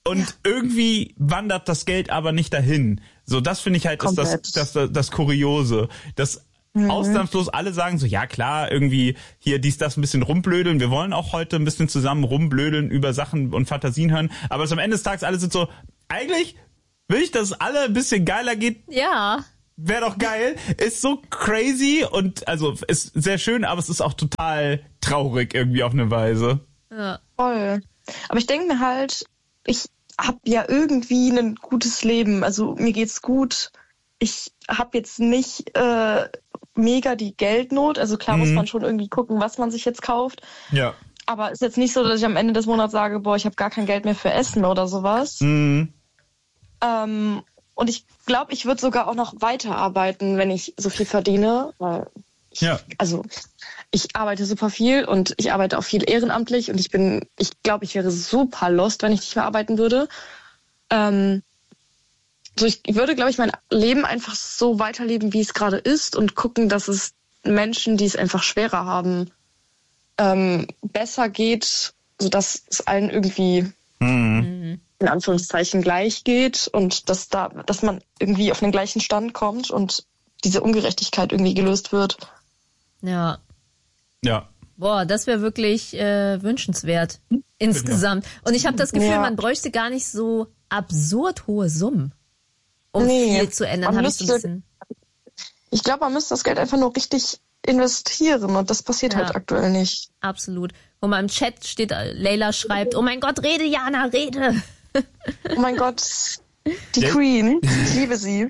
Und ja. irgendwie wandert das Geld aber nicht dahin. So, das finde ich halt ist das, das, das, das Kuriose. Das mhm. ausnahmslos alle sagen so, ja klar, irgendwie hier dies, das ein bisschen rumblödeln. Wir wollen auch heute ein bisschen zusammen rumblödeln über Sachen und Fantasien hören. Aber es am Ende des Tages alle sind so, eigentlich will ich, dass es alle ein bisschen geiler geht. Ja. Wäre doch geil. Ist so crazy und also ist sehr schön, aber es ist auch total traurig irgendwie auf eine Weise. Ja. Voll. Aber ich denke mir halt, ich habe ja irgendwie ein gutes Leben. Also mir geht's gut. Ich habe jetzt nicht äh, mega die Geldnot. Also klar mhm. muss man schon irgendwie gucken, was man sich jetzt kauft. Ja. Aber ist jetzt nicht so, dass ich am Ende des Monats sage, boah, ich habe gar kein Geld mehr für Essen oder sowas. Mhm. Ähm, und ich glaube, ich würde sogar auch noch weiterarbeiten, wenn ich so viel verdiene. Weil ich, ja. Also ich arbeite super viel und ich arbeite auch viel ehrenamtlich und ich bin, ich glaube, ich wäre super lost, wenn ich nicht mehr arbeiten würde. Ähm, so ich würde, glaube ich, mein Leben einfach so weiterleben, wie es gerade ist und gucken, dass es Menschen, die es einfach schwerer haben, ähm, besser geht, sodass es allen irgendwie mhm. in Anführungszeichen gleich geht und dass da, dass man irgendwie auf den gleichen Stand kommt und diese Ungerechtigkeit irgendwie gelöst wird. Ja. Ja. Boah, das wäre wirklich äh, wünschenswert insgesamt. Und ich habe das Gefühl, ja. man bräuchte gar nicht so absurd hohe Summen, um nee, viel zu ändern. Hab müsste, ich, so ein bisschen ich glaube, man müsste das Geld einfach nur richtig investieren und das passiert ja. halt aktuell nicht. Absolut. Wo man im Chat steht, Leila schreibt, oh mein Gott, rede, Jana, rede. Oh mein Gott, die ja. Queen, ich liebe sie.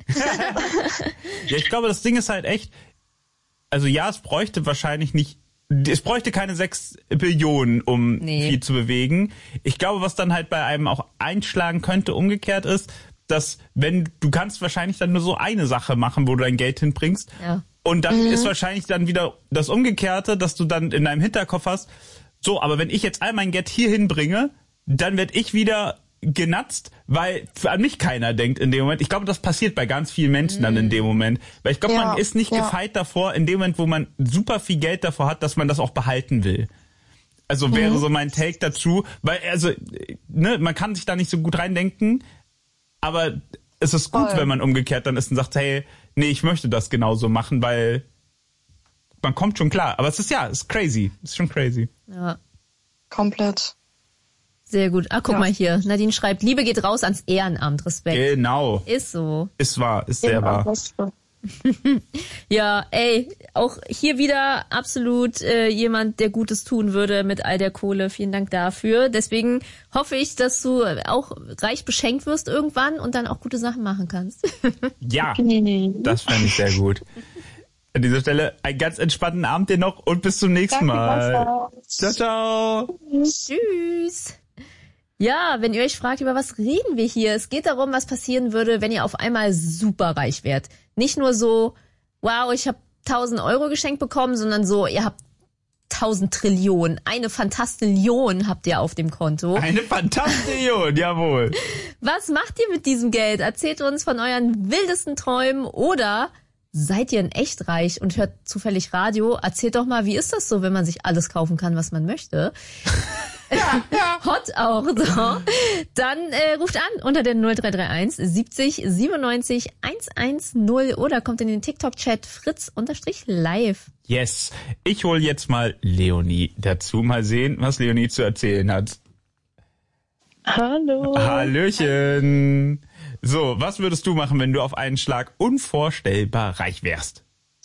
Ja, ich glaube, das Ding ist halt echt, also ja, es bräuchte wahrscheinlich nicht, es bräuchte keine sechs Billionen, um nee. viel zu bewegen. Ich glaube, was dann halt bei einem auch einschlagen könnte, umgekehrt ist, dass wenn, du kannst wahrscheinlich dann nur so eine Sache machen, wo du dein Geld hinbringst. Ja. Und dann mhm. ist wahrscheinlich dann wieder das Umgekehrte, dass du dann in deinem Hinterkopf hast, so, aber wenn ich jetzt all mein Geld hier hinbringe, dann werde ich wieder genatzt, weil an mich keiner denkt in dem Moment. Ich glaube, das passiert bei ganz vielen Menschen dann in dem Moment. Weil ich glaube, ja, man ist nicht ja. gefeit davor, in dem Moment, wo man super viel Geld davor hat, dass man das auch behalten will. Also wäre mhm. so mein Take dazu. Weil, also, ne, man kann sich da nicht so gut reindenken, aber es ist gut, Voll. wenn man umgekehrt dann ist und sagt, hey, nee, ich möchte das genauso machen, weil man kommt schon klar. Aber es ist ja, es ist crazy. Es ist schon crazy. Ja. Komplett. Sehr gut. Ah, guck ja. mal hier. Nadine schreibt, Liebe geht raus ans Ehrenamt. Respekt. Genau. Ist so. Ist wahr, ist sehr wahr. Ja, ey, auch hier wieder absolut äh, jemand, der Gutes tun würde mit all der Kohle. Vielen Dank dafür. Deswegen hoffe ich, dass du auch reich beschenkt wirst irgendwann und dann auch gute Sachen machen kannst. Ja, das fände ich sehr gut. An dieser Stelle einen ganz entspannten Abend dir noch und bis zum nächsten Danke, Mal. Ciao, ciao. Tschüss. Ja, wenn ihr euch fragt, über was reden wir hier? Es geht darum, was passieren würde, wenn ihr auf einmal super reich wärt. Nicht nur so, wow, ich habe tausend Euro geschenkt bekommen, sondern so, ihr habt tausend Trillionen. Eine Fantastillion habt ihr auf dem Konto. Eine Fantastillion, jawohl. Was macht ihr mit diesem Geld? Erzählt uns von euren wildesten Träumen oder seid ihr in echt reich und hört zufällig Radio? Erzählt doch mal, wie ist das so, wenn man sich alles kaufen kann, was man möchte? Ja, ja. Hot auch so. Dann äh, ruft an unter der null drei drei eins siebzig siebenundneunzig hundertzehn oder kommt in den TikTok-Chat fritz-live. Yes. Ich hole jetzt mal Leonie dazu. Mal sehen, was Leonie zu erzählen hat. Hallo. Hallöchen. So, was würdest du machen, wenn du auf einen Schlag unvorstellbar reich wärst?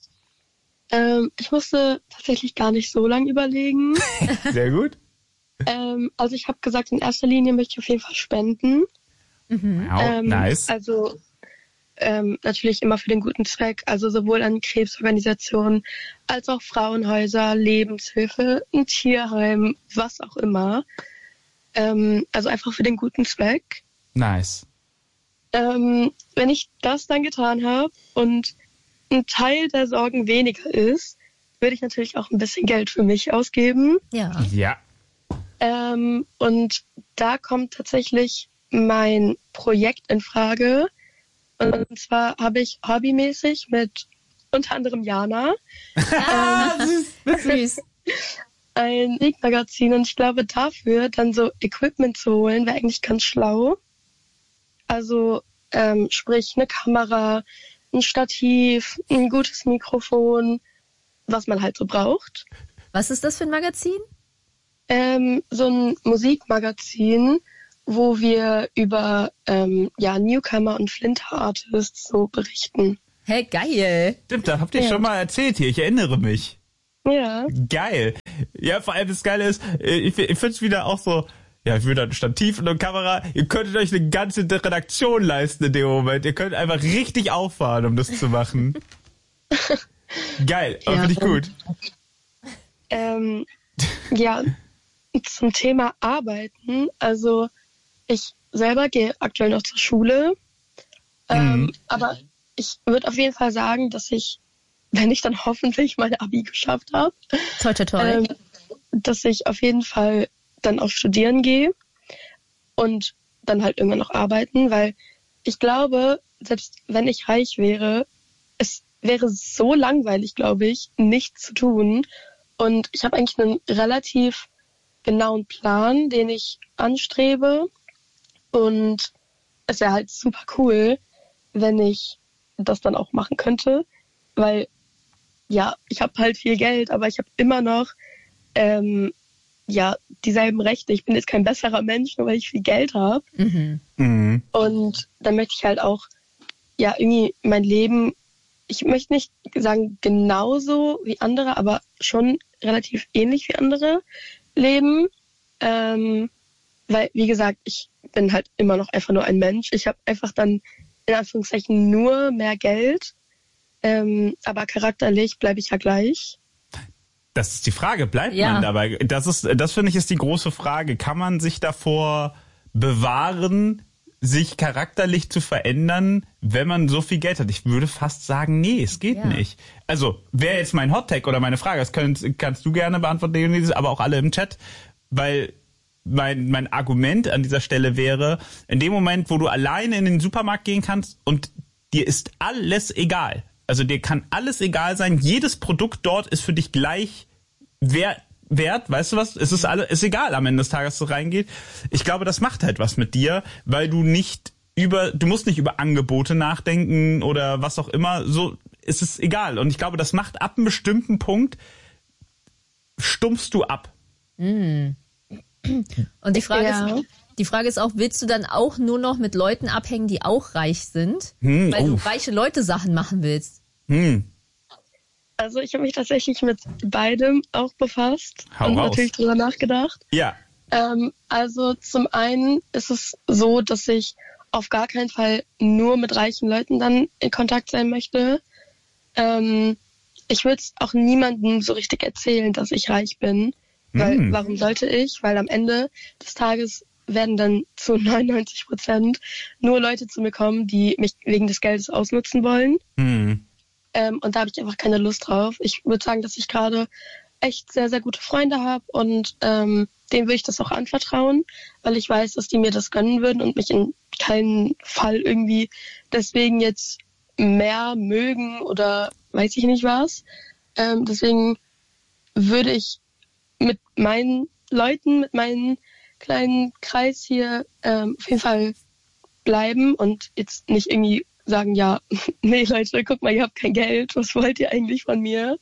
Ähm, ich musste tatsächlich gar nicht so lange überlegen. Sehr gut. Ähm, also ich habe gesagt, in erster Linie möchte ich auf jeden Fall spenden. Mhm. Wow, ähm, nice. Also ähm, natürlich immer für den guten Zweck, also sowohl an Krebsorganisationen als auch Frauenhäuser, Lebenshilfe, ein Tierheim, was auch immer. Ähm, also einfach für den guten Zweck. Nice. Ähm, wenn ich das dann getan habe und ein Teil der Sorgen weniger ist, würde ich natürlich auch ein bisschen Geld für mich ausgeben. Ja. Ja. Ähm, und da kommt tatsächlich mein Projekt in Frage. Und zwar habe ich hobbymäßig mit unter anderem Jana ah, ähm, süß. ein Musikmagazin. Und ich glaube, dafür dann so Equipment zu holen, wäre eigentlich ganz schlau. Also ähm, sprich eine Kamera, ein Stativ, ein gutes Mikrofon, was man halt so braucht. Was ist das für ein Magazin? Ähm, so ein Musikmagazin, wo wir über ähm, ja, Newcomer und Flinter-Artists so berichten. Hä, hey, geil. Stimmt, da habt ihr Ja. schon mal erzählt hier, ich erinnere mich. Ja. Geil. Ja, vor allem das Geile ist, ich, ich finde es wieder auch so, ja, ich würde ein Stativ und eine Kamera, ihr könntet euch eine ganze Redaktion leisten in dem Moment. Ihr könnt einfach richtig auffahren, um das zu machen. Geil, aber Ja, finde ich gut. Ähm, ja, zum Thema Arbeiten. Also ich selber gehe aktuell noch zur Schule. Ähm, Mhm. Aber ich würde auf jeden Fall sagen, dass ich, wenn ich dann hoffentlich meine Abi geschafft habe, Toi, toi, toi. ähm, dass ich auf jeden Fall dann auch studieren gehe und dann halt irgendwann noch arbeiten, weil ich glaube, selbst wenn ich reich wäre, es wäre so langweilig, glaube ich, nichts zu tun. Und ich habe eigentlich einen relativ genauen Plan, den ich anstrebe. Und es wäre halt super cool, wenn ich das dann auch machen könnte, weil ja, ich habe halt viel Geld, aber ich habe immer noch ähm, ja dieselben Rechte. Ich bin jetzt kein besserer Mensch, nur weil ich viel Geld habe. Mhm. Mhm. Und dann möchte ich halt auch ja irgendwie mein Leben, ich möchte nicht sagen genauso wie andere, aber schon relativ ähnlich wie andere leben. Ähm, weil, wie gesagt, ich bin halt immer noch einfach nur ein Mensch. Ich habe einfach dann in Anführungszeichen nur mehr Geld. Ähm, aber charakterlich bleibe ich ja gleich. Das ist die Frage, bleibt Ja. man dabei? Das ist, das finde ich ist die große Frage. Kann man sich davor bewahren, sich charakterlich zu verändern, wenn man so viel Geld hat? Ich würde fast sagen, nee, es geht Ja. nicht. Also, wäre jetzt mein Hot-Tag oder meine Frage, das kannst, kannst du gerne beantworten, Dionys, aber auch alle im Chat, weil mein, mein Argument an dieser Stelle wäre, in dem Moment, wo du alleine in den Supermarkt gehen kannst und dir ist alles egal, also dir kann alles egal sein, jedes Produkt dort ist für dich gleich wert, wert, weißt du was? Es ist alle, ist egal am Ende des Tages, dass du reingeht. Ich glaube, das macht halt was mit dir, weil du nicht über, du musst nicht über Angebote nachdenken oder was auch immer, so ist es egal. Und ich glaube, das macht ab einem bestimmten Punkt, stumpfst du ab. Und die Frage, Ja. ist, die Frage ist auch, willst du dann auch nur noch mit Leuten abhängen, die auch reich sind? Hm, weil oh. du reiche Leute Sachen machen willst. Hm. Also ich habe mich tatsächlich mit beidem auch befasst Hau und raus. natürlich drüber nachgedacht. Ja. Ähm, also zum einen ist es so, dass ich auf gar keinen Fall nur mit reichen Leuten dann in Kontakt sein möchte. Ähm, ich würde es auch niemandem so richtig erzählen, dass ich reich bin. Weil, Mm. warum sollte ich? Weil am Ende des Tages werden dann zu neunundneunzig Prozent nur Leute zu mir kommen, die mich wegen des Geldes ausnutzen wollen. Hm. Ähm, und da habe ich einfach keine Lust drauf. Ich würde sagen, dass ich gerade echt sehr, sehr gute Freunde habe und ähm, denen würde ich das auch anvertrauen, weil ich weiß, dass die mir das gönnen würden und mich in keinen Fall irgendwie deswegen jetzt mehr mögen oder weiß ich nicht was. Ähm, deswegen würde ich mit meinen Leuten, mit meinem kleinen Kreis hier ähm, auf jeden Fall bleiben und jetzt nicht irgendwie sagen, ja, nee Leute, guck mal, ihr habt kein Geld, was wollt ihr eigentlich von mir?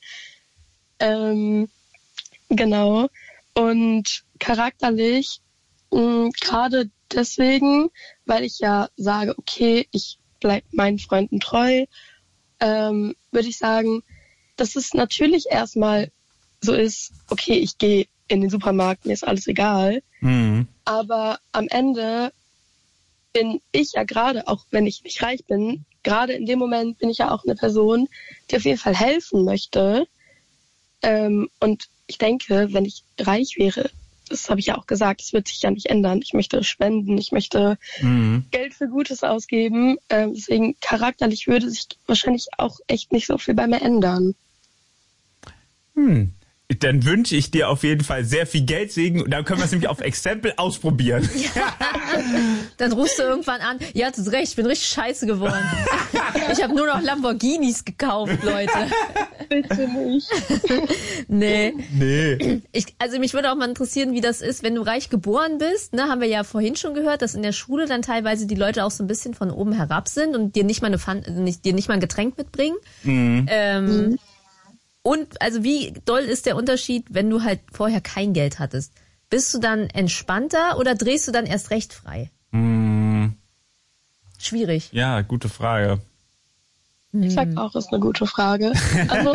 Ähm, genau. Und charakterlich, mh, gerade deswegen, weil ich ja sage, okay, ich bleib meinen Freunden treu, ähm, würde ich sagen, dass es natürlich erstmal so ist, okay, ich gehe in den Supermarkt, mir ist alles egal. Hm. Aber am Ende bin ich ja gerade, auch wenn ich nicht reich bin, gerade in dem Moment bin ich ja auch eine Person, die auf jeden Fall helfen möchte. Ähm, und ich denke, wenn ich reich wäre, das habe ich ja auch gesagt, das wird sich ja nicht ändern. Ich möchte spenden, ich möchte Hm. Geld für Gutes ausgeben. Ähm, deswegen charakterlich würde sich wahrscheinlich auch echt nicht so viel bei mir ändern. Hm. Dann wünsche ich dir auf jeden Fall sehr viel Geldsegen und dann können wir es nämlich auf Exempel ausprobieren. Ja. Dann rufst du irgendwann an, ja, du hast recht, ich bin richtig scheiße geworden. Ich habe nur noch Lamborghinis gekauft, Leute. Bitte nicht. Nee. Nee. Ich, also mich würde auch mal interessieren, wie das ist, wenn du reich geboren bist. Ne, haben wir ja vorhin schon gehört, dass in der Schule dann teilweise die Leute auch so ein bisschen von oben herab sind und dir nicht mal, eine Pfann, nicht, dir nicht mal ein Getränk mitbringen. Mhm. Ähm, mhm. Und also wie doll ist der Unterschied, wenn du halt vorher kein Geld hattest? Bist du dann entspannter oder drehst du dann erst recht frei? Mhm. Schwierig. Ja, gute Frage. Ich sag auch, ist eine gute Frage. Also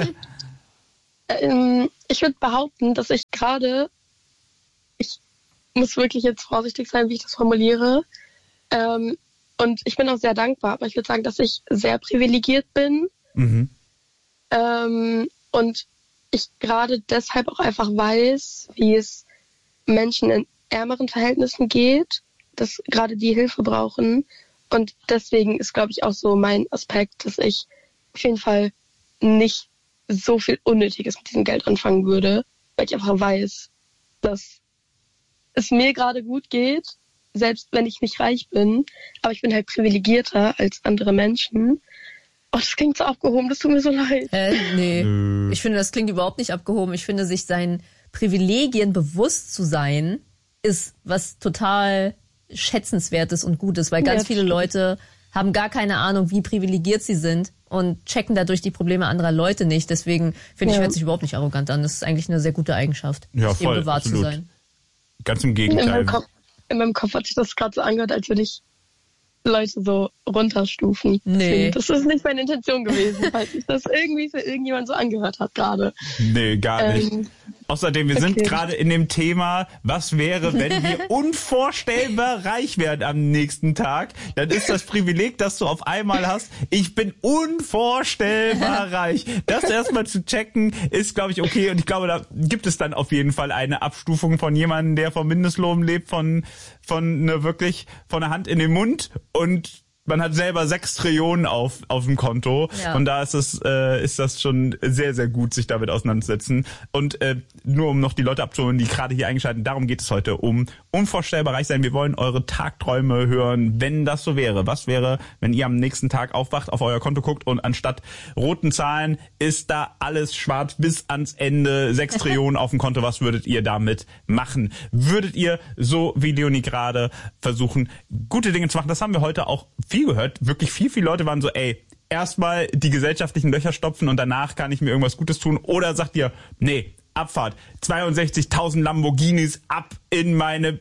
ähm, ich würde behaupten, dass ich gerade, ich muss wirklich jetzt vorsichtig sein, wie ich das formuliere. Ähm, und ich bin auch sehr dankbar, aber ich würde sagen, dass ich sehr privilegiert bin. Mhm. Ähm, und ich gerade deshalb auch einfach weiß, wie es Menschen in ärmeren Verhältnissen geht, dass gerade die Hilfe brauchen. Und deswegen ist, glaube ich, auch so mein Aspekt, dass ich auf jeden Fall nicht so viel Unnötiges mit diesem Geld anfangen würde, weil ich einfach weiß, dass es mir gerade gut geht, selbst wenn ich nicht reich bin. Aber ich bin halt privilegierter als andere Menschen. Oh, das klingt so abgehoben, das tut mir so leid. Äh, nee, Nö. ich finde, das klingt überhaupt nicht abgehoben. Ich finde, sich seinen Privilegien bewusst zu sein, ist was total Schätzenswertes und Gutes, weil ganz Ja, viele stimmt. Leute haben gar keine Ahnung, wie privilegiert sie sind und checken dadurch die Probleme anderer Leute nicht. Deswegen finde ich, Ja. hört sich überhaupt nicht arrogant an. Das ist eigentlich eine sehr gute Eigenschaft, Ja, eben voll, bewahrt absolut. zu sein. Ganz im In Gegenteil. meinem Kopf, in meinem Kopf hat sich das gerade so angehört, als würde ich Leute so runterstufen. Nee. Das ist nicht meine Intention gewesen, falls sich das irgendwie für irgendjemand so angehört hat gerade. Nee, gar nicht. Ähm, Außerdem, wir sind okay. gerade in dem Thema, was wäre, wenn wir unvorstellbar reich werden am nächsten Tag? Dann ist das Privileg, das du auf einmal hast, ich bin unvorstellbar reich. Das erstmal zu checken, ist, glaube ich, okay. Und ich glaube, da gibt es dann auf jeden Fall eine Abstufung von jemandem, der vom Mindestlohn lebt, von, von ne, wirklich von der Hand in den Mund und man hat selber sechs Trillionen auf auf dem Konto. Ja. Und da ist es äh, ist das schon sehr, sehr gut, sich damit auseinanderzusetzen. Und äh, nur um noch die Leute abzuholen, die gerade hier eingeschaltet, darum geht es heute, um unvorstellbar reich sein. Wir wollen eure Tagträume hören, wenn das so wäre. Was wäre, wenn ihr am nächsten Tag aufwacht, auf euer Konto guckt und anstatt roten Zahlen ist da alles schwarz bis ans Ende, sechs Trillionen auf dem Konto. Was würdet ihr damit machen? Würdet ihr, so wie Leonie gerade, versuchen, gute Dinge zu machen? Das haben wir heute auch viel gehört. Wirklich viel, viele Leute waren so, ey, erstmal die gesellschaftlichen Löcher stopfen und danach kann ich mir irgendwas Gutes tun. Oder sagt ihr, nee, Abfahrt, zweiundsechzigtausend Lamborghinis ab in meine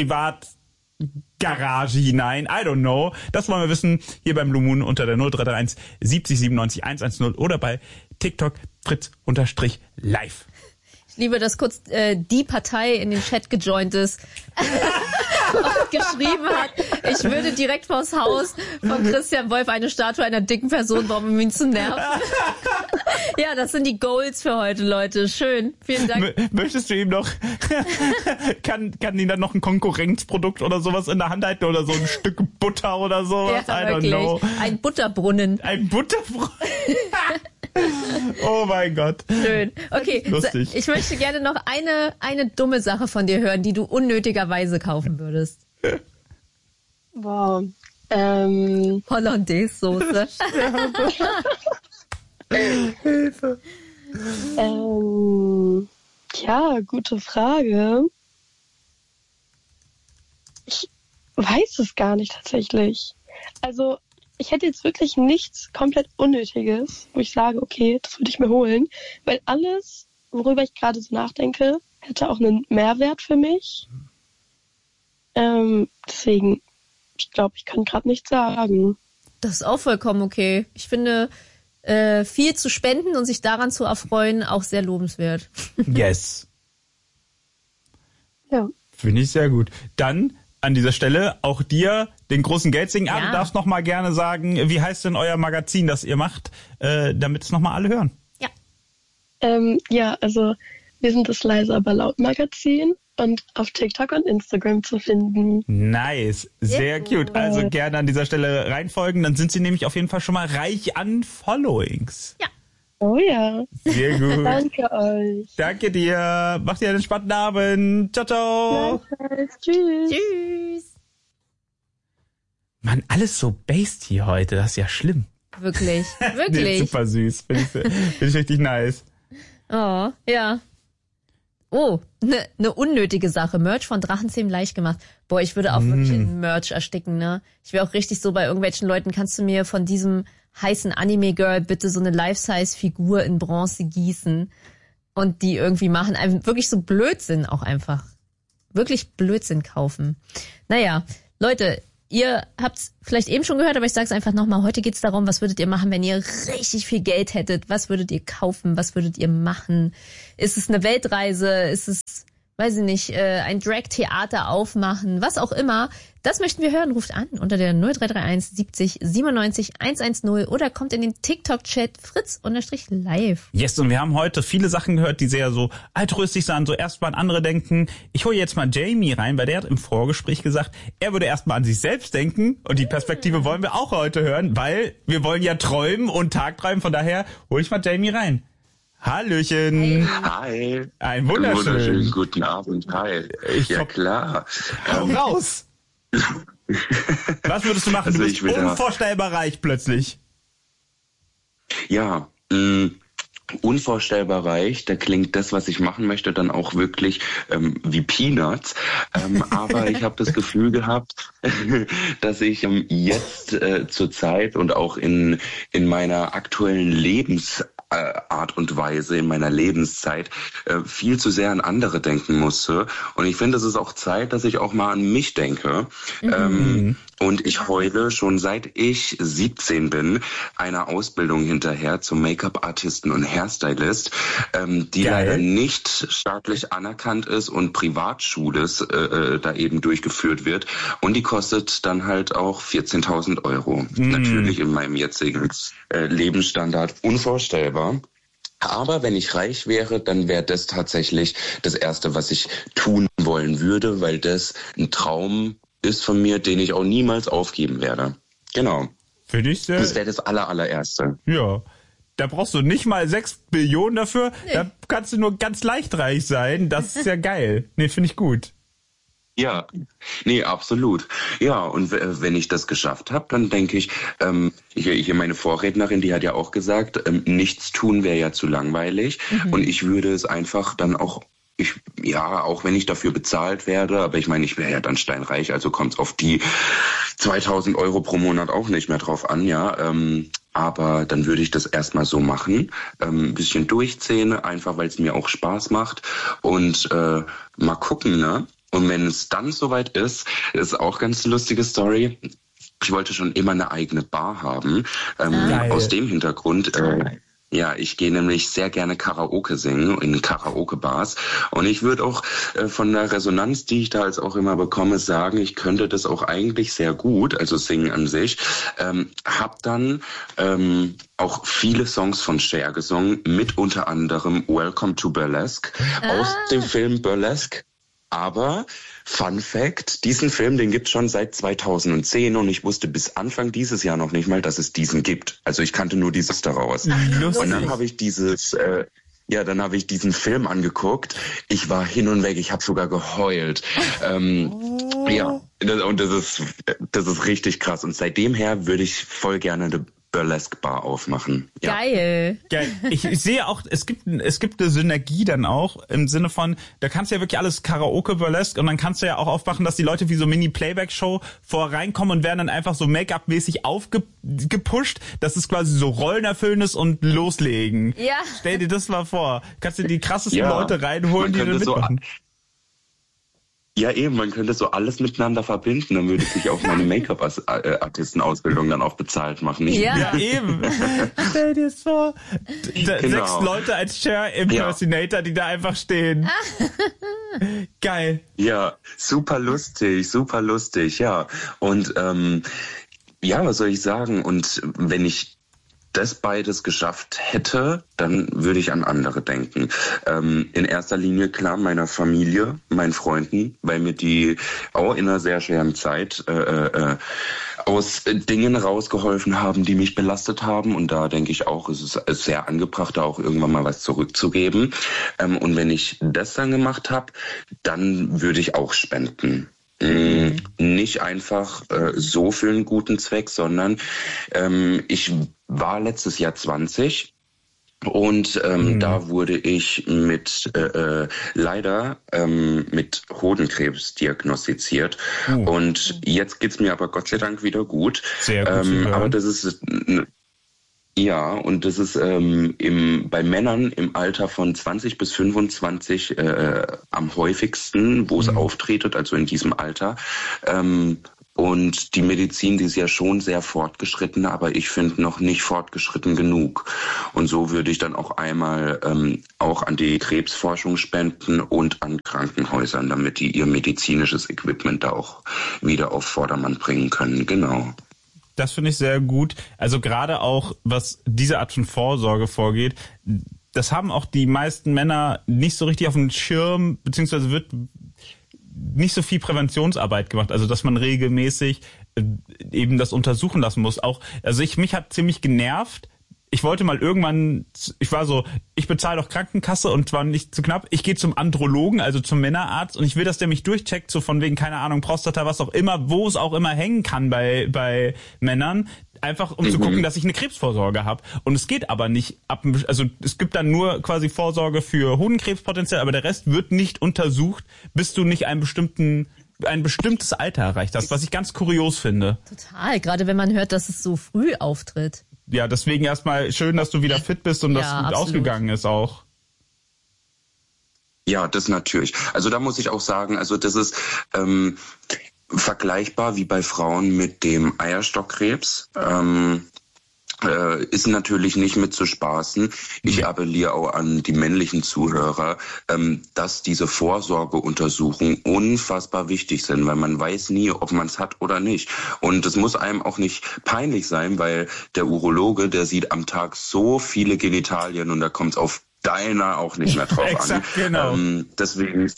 Privatgarage hinein. I don't know. Das wollen wir wissen hier beim Blue Moon unter der null drei drei eins siebzig siebenundneunzig hundertzehn oder bei TikTok Fritz-live. Ich liebe, dass kurz äh, die Partei in den Chat gejoint ist und geschrieben hat, ich würde direkt vors Haus von Christian Wolf eine Statue einer dicken Person bauen, um ihn zu nerven. Ja, das sind die Goals für heute, Leute. Schön. Vielen Dank. M- möchtest du ihm noch, kann, kann ihn dann noch ein Konkurrenzprodukt oder sowas in der Hand halten oder so ein Stück Butter oder sowas? Ja, I don't wirklich. know. Ein Butterbrunnen. Ein Butterbrunnen. Oh mein Gott. Schön. Okay, Lustig. so, ich möchte gerne noch eine, eine dumme Sache von dir hören, die du unnötigerweise kaufen würdest. Wow. Ähm, Hollandaise-Soße. Hilfe. ähm, ja, gute Frage. Ich weiß es gar nicht tatsächlich. Also, ich hätte jetzt wirklich nichts komplett Unnötiges, wo ich sage, okay, das würde ich mir holen, weil alles, worüber ich gerade so nachdenke, hätte auch einen Mehrwert für mich. Ähm, deswegen, ich glaube, ich kann gerade nichts sagen. Das ist auch vollkommen okay. Ich finde, äh, viel zu spenden und sich daran zu erfreuen, auch sehr lobenswert. Yes. Ja. Finde ich sehr gut. Dann an dieser Stelle auch dir den großen Geldsegen. Ah, Ja. du darfst noch mal gerne sagen, wie heißt denn euer Magazin, das ihr macht, äh, damit es noch mal alle hören. Ja. Ähm, ja, also wir sind das Leise aber laut Magazin und auf TikTok und Instagram zu finden. Nice, sehr cute. Also gerne an dieser Stelle reinfolgen, dann sind sie nämlich auf jeden Fall schon mal reich an Followings. Ja. Oh ja. Sehr gut. Danke euch. Danke dir. Mach dir einen entspannten Abend. Ciao, ciao. Tschüss. Tschüss. Mann, alles so based hier heute. Das ist ja schlimm. Wirklich, Nee, wirklich. super süß. Finde ich, find ich richtig nice. Oh, ja. Oh, eine ne unnötige Sache. Merch von Drachenzähmen leicht gemacht. Boah, ich würde auch mm. wirklich in Merch ersticken, ne? Ich wäre auch richtig so bei irgendwelchen Leuten, kannst du mir von diesem heißen Anime-Girl bitte so eine Life-Size-Figur in Bronze gießen und die irgendwie machen. Einfach wirklich so Blödsinn auch einfach. Wirklich Blödsinn kaufen. Naja, Leute, ihr habt's vielleicht eben schon gehört, aber ich sag's einfach nochmal. Heute geht's darum, was würdet ihr machen, wenn ihr richtig viel Geld hättet? Was würdet ihr kaufen? Was würdet ihr machen? Ist es eine Weltreise? Ist es, weiß ich nicht, ein Drag-Theater aufmachen? Was auch immer. Das möchten wir hören. Ruft an unter der null drei drei eins siebzig siebenundneunzig hundertzehn oder kommt in den TikTok-Chat fritz-live. Yes, und wir haben heute viele Sachen gehört, die sehr so altruistisch sind, so erstmal an andere denken. Ich hole jetzt mal Jamie rein, weil der hat im Vorgespräch gesagt, er würde erstmal an sich selbst denken und die Perspektive wollen wir auch heute hören, weil wir wollen ja träumen und tagträumen, von daher hole ich mal Jamie rein. Hallöchen. Hi. Ein wunderschön. wunderschönen guten Abend. Hi. Ich ja hab, klar. Hau ähm, raus. Was würdest du machen? Also du bist ich will unvorstellbar reich plötzlich. Ja, mh, unvorstellbar reich. Da klingt das, was ich machen möchte, dann auch wirklich ähm, wie Peanuts. Ähm, aber ich habe das Gefühl gehabt, dass ich ähm, jetzt äh, zur Zeit und auch in in meiner aktuellen Lebens Art und Weise in meiner Lebenszeit äh, viel zu sehr an andere denken musste. Und ich finde, es ist auch Zeit, dass ich auch mal an mich denke. Mhm. Ähm, und ich heule schon seit ich siebzehn bin einer Ausbildung hinterher zum Make-up-Artisten und Hairstylist, ähm, die Geil. leider nicht staatlich anerkannt ist und Privatschules äh, da eben durchgeführt wird. Und die kostet dann halt auch vierzehntausend Euro. Mhm. Natürlich in meinem jetzigen äh, Lebensstandard unvorstellbar. Aber wenn ich reich wäre, dann wäre das tatsächlich das Erste, was ich tun wollen würde, weil das ein Traum ist von mir, den ich auch niemals aufgeben werde. Genau. Finde ich sehr. Das wäre das aller, allererste. Ja. Da brauchst du nicht mal sechs Billionen dafür. Nee. Da kannst du nur ganz leicht reich sein. Das ist ja geil. Nee, finde ich gut. Ja, nee, absolut. Ja, und w- wenn ich das geschafft habe, dann denke ich, ähm, hier, hier meine Vorrednerin, die hat ja auch gesagt, ähm, nichts tun wäre ja zu langweilig. Mhm. Und ich würde es einfach dann auch, ich ja, auch wenn ich dafür bezahlt werde, aber ich meine, ich wäre ja dann steinreich, also kommt es auf die zweitausend Euro pro Monat auch nicht mehr drauf an, ja. Ähm, aber dann würde ich das erstmal so machen, ähm, ein bisschen durchziehen, einfach weil es mir auch Spaß macht und äh, mal gucken, ne? Und wenn es dann soweit ist, ist auch ganz eine lustige Story. Ich wollte schon immer eine eigene Bar haben. Ähm, aus dem Hintergrund, äh, ja, ich gehe nämlich sehr gerne Karaoke singen in Karaoke-Bars. Und ich würde auch äh, von der Resonanz, die ich da als auch immer bekomme, sagen, ich könnte das auch eigentlich sehr gut, also singen an sich. Ähm, hab dann ähm, auch viele Songs von Cher gesungen, mit unter anderem Welcome to Burlesque, ah. aus dem Film Burlesque. Aber, Fun Fact, diesen Film, den gibt's schon seit zweitausendzehn und ich wusste bis Anfang dieses Jahr noch nicht mal, dass es diesen gibt. Also ich kannte nur dieses daraus. Lustig. Und dann habe ich dieses, äh, ja, dann habe ich diesen Film angeguckt. Ich war hin und weg, ich habe sogar geheult. ähm, oh. Ja, und das ist, das ist richtig krass. Und seitdem her würde ich voll gerne eine Burlesque Bar aufmachen. Ja. Geil. Geil. Ich, ich sehe auch, es gibt, es gibt eine Synergie dann auch im Sinne von, da kannst du ja wirklich alles Karaoke, Burlesque und dann kannst du ja auch aufmachen, dass die Leute wie so Mini-Playback-Show vor reinkommen und werden dann einfach so Make-up-mäßig aufgepusht. Das ist quasi so Rollenerfüllnis und loslegen. Ja. Stell dir das mal vor. Kannst du die krassesten ja. Leute reinholen, die dann mitmachen. So Ja, eben, man könnte so alles miteinander verbinden, dann würde sich auch meine Make-up-Artisten-Ausbildung dann auch bezahlt machen. Nicht? Ja. ja, eben. Stell dir das vor. Genau. Sechs Leute als Cher-Impersonator, ja. die da einfach stehen. Geil. Ja, super lustig, super lustig, ja. Und ähm, ja, was soll ich sagen? Und wenn ich das beides geschafft hätte, dann würde ich an andere denken. Ähm, in erster Linie klar meiner Familie, meinen Freunden, weil mir die auch in einer sehr schweren Zeit äh, äh, aus Dingen rausgeholfen haben, die mich belastet haben. Und da denke ich auch, es ist sehr angebracht, da auch irgendwann mal was zurückzugeben. Ähm, und wenn ich das dann gemacht habe, dann würde ich auch spenden. Mhm. Nicht einfach äh, so für einen guten Zweck, sondern ähm, ich war letztes Jahr zwanzig und ähm, mhm. da wurde ich mit äh, äh, leider ähm, mit Hodenkrebs diagnostiziert. Mhm. Und jetzt geht's mir aber Gott sei Dank wieder gut. Sehr gut. Ähm, aber das ist ja, und das ist ähm, im, bei Männern im Alter von zwanzig bis fünfundzwanzig äh, am häufigsten, wo es mhm. auftretet, also in diesem Alter. Ähm, und die Medizin, die ist ja schon sehr fortgeschritten, aber ich finde noch nicht fortgeschritten genug. Und so würde ich dann auch einmal ähm, auch an die Krebsforschung spenden und an Krankenhäusern, damit die ihr medizinisches Equipment da auch wieder auf Vordermann bringen können. Genau. Das finde ich sehr gut. Also gerade auch, was diese Art von Vorsorge vorgeht, das haben auch die meisten Männer nicht so richtig auf dem Schirm, beziehungsweise wird nicht so viel Präventionsarbeit gemacht. Also dass man regelmäßig eben das untersuchen lassen muss. Auch, also ich mich hat ziemlich genervt. Ich wollte mal irgendwann, ich war so, ich bezahle doch Krankenkasse und zwar nicht zu knapp. Ich gehe zum Andrologen, also zum Männerarzt und ich will, dass der mich durchcheckt, so von wegen, keine Ahnung, Prostata, was auch immer, wo es auch immer hängen kann bei bei Männern. Einfach um mhm. zu gucken, dass ich eine Krebsvorsorge habe. Und es geht aber nicht ab, also es gibt dann nur quasi Vorsorge für Hodenkrebspotenzial, aber der Rest wird nicht untersucht, bis du nicht einen bestimmten ein bestimmtes Alter erreicht hast, was ich ganz kurios finde. Total, gerade wenn man hört, dass es so früh auftritt. Ja, deswegen erstmal schön, dass du wieder fit bist und ja, das gut absolut. Ausgegangen ist auch. Ja, das natürlich. Also da muss ich auch sagen, also das ist ähm, vergleichbar wie bei Frauen mit dem Eierstockkrebs. Ähm, äh, ist natürlich nicht mit zu spaßen. Ich appelliere auch an die männlichen Zuhörer, ähm, dass diese Vorsorgeuntersuchungen unfassbar wichtig sind, weil man weiß nie, ob man es hat oder nicht. Und es muss einem auch nicht peinlich sein, weil der Urologe, der sieht am Tag so viele Genitalien und da kommt es auf deiner auch nicht mehr drauf Exakt, an. Genau. Ähm, deswegen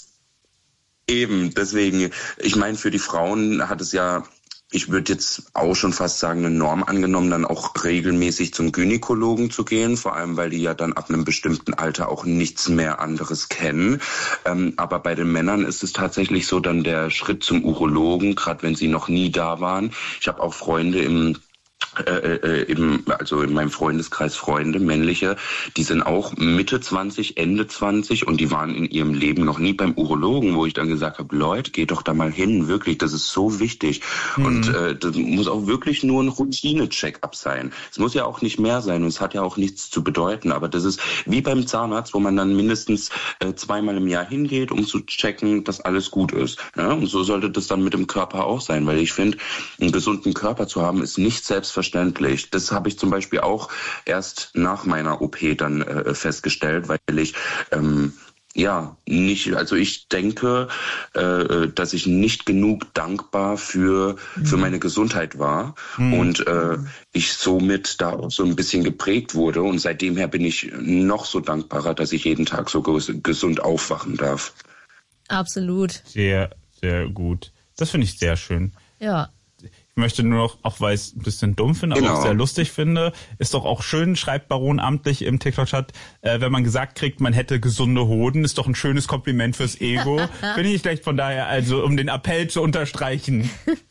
eben, deswegen, ich meine, für die Frauen hat es ja, ich würde jetzt auch schon fast sagen, eine Norm angenommen, dann auch regelmäßig zum Gynäkologen zu gehen, vor allem, weil die ja dann ab einem bestimmten Alter auch nichts mehr anderes kennen. Ähm, aber bei den Männern ist es tatsächlich so dann der Schritt zum Urologen, gerade wenn sie noch nie da waren. Ich habe auch Freunde im Äh, äh, eben, also in meinem Freundeskreis Freunde, männliche, die sind auch Mitte zwanzig, Ende zwanzig und die waren in ihrem Leben noch nie beim Urologen, wo ich dann gesagt habe, Leute, geht doch da mal hin, wirklich, das ist so wichtig. Mhm. Und äh, das muss auch wirklich nur ein Routine-Check-up sein. Es muss ja auch nicht mehr sein und es hat ja auch nichts zu bedeuten, aber das ist wie beim Zahnarzt, wo man dann mindestens äh, zweimal im Jahr hingeht, um zu checken, dass alles gut ist. Ja? Und so sollte das dann mit dem Körper auch sein, weil ich finde, einen gesunden Körper zu haben, ist nicht selbstverständlich. Verständlich. Das habe ich zum Beispiel auch erst nach meiner O P dann äh, festgestellt, weil ich ähm, ja nicht, also ich denke, äh, dass ich nicht genug dankbar für mhm. für meine Gesundheit war mhm. und äh, ich somit da auch so ein bisschen geprägt wurde und seitdem her bin ich noch so dankbarer, dass ich jeden Tag so ges- gesund aufwachen darf. Absolut. Sehr, sehr gut. Das finde ich sehr schön. Ja. Ich möchte nur noch, auch weil ich es ein bisschen dumm finde, aber genau. auch sehr lustig finde, ist doch auch schön, schreibt Baron amtlich im TikTok-Chat, äh, wenn man gesagt kriegt, man hätte gesunde Hoden, ist doch ein schönes Kompliment fürs Ego. Finde ich schlecht, von daher, also um den Appell zu unterstreichen.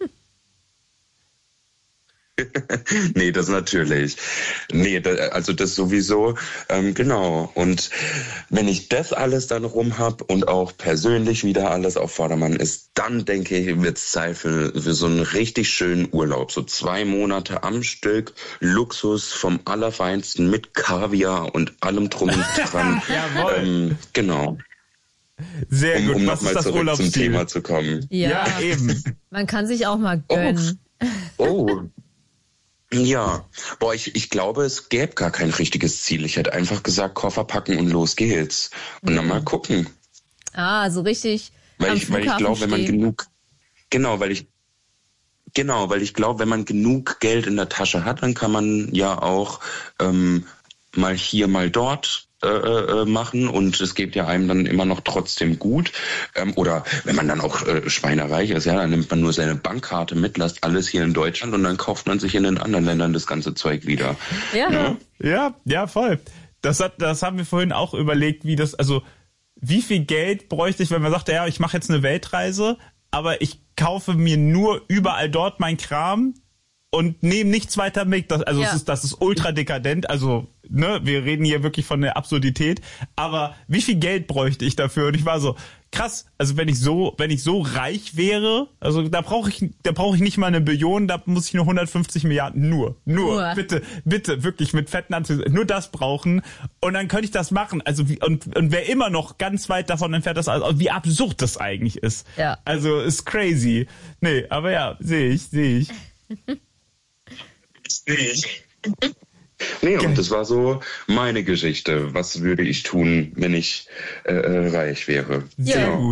Nee, das natürlich. Nee, da, also das sowieso, ähm, genau. Und wenn ich das alles dann rum hab und auch persönlich wieder alles auf Vordermann ist, dann denke ich, wird's Zeit für, für so einen richtig schönen Urlaub. So zwei Monate am Stück, Luxus vom Allerfeinsten mit Kaviar und allem drum und dran. Jawohl. Ähm, genau. Sehr um, gut. um Was ist nochmal das zurück Urlaubsziel? zum Thema zu kommen. Ja, ja, eben. Man kann sich auch mal gönnen. Oh. oh. Ja, boah, ich, ich glaube, es gäbe gar kein richtiges Ziel. Ich hätte einfach gesagt, Koffer packen und los geht's. Und mhm. dann mal gucken. Ah, so richtig weil am ich, Weil ich glaube, wenn man genug, genau, weil ich, Genau, weil ich glaube, wenn man genug Geld in der Tasche hat, dann kann man ja auch ähm, mal hier, mal dort äh, äh, machen und es geht ja einem dann immer noch trotzdem gut. Ähm, oder wenn man dann auch äh, schweinereich ist, ja, dann nimmt man nur seine Bankkarte mit, lasst alles hier in Deutschland und dann kauft man sich in den anderen Ländern das ganze Zeug wieder. Ja, ja, ja, ja voll. Das hat, das haben wir vorhin auch überlegt, wie das, also wie viel Geld bräuchte ich, wenn man sagt, ja, ich mache jetzt eine Weltreise, aber ich kaufe mir nur überall dort mein Kram und nehme nichts weiter mit. Das, also ja. es ist, das ist ultra dekadent. Also, ne, wir reden hier wirklich von der Absurdität. Aber wie viel Geld bräuchte ich dafür? Und ich war so, krass, also wenn ich so, wenn ich so reich wäre, also da brauche ich, da brauche ich nicht mal eine Billion, da muss ich nur hundertfünfzig Milliarden, nur, nur, Uah. bitte, bitte, wirklich mit fetten Anzügen, nur das brauchen und dann könnte ich das machen. Also wie, und, und wer immer noch ganz weit davon entfernt ist, also wie absurd das eigentlich ist. Ja. Also ist crazy. Nee, aber ja, sehe ich, sehe ich. Sehe ich. Nee, und das war so meine Geschichte. Was würde ich tun, wenn ich äh, reich wäre? Sehr genau. gut.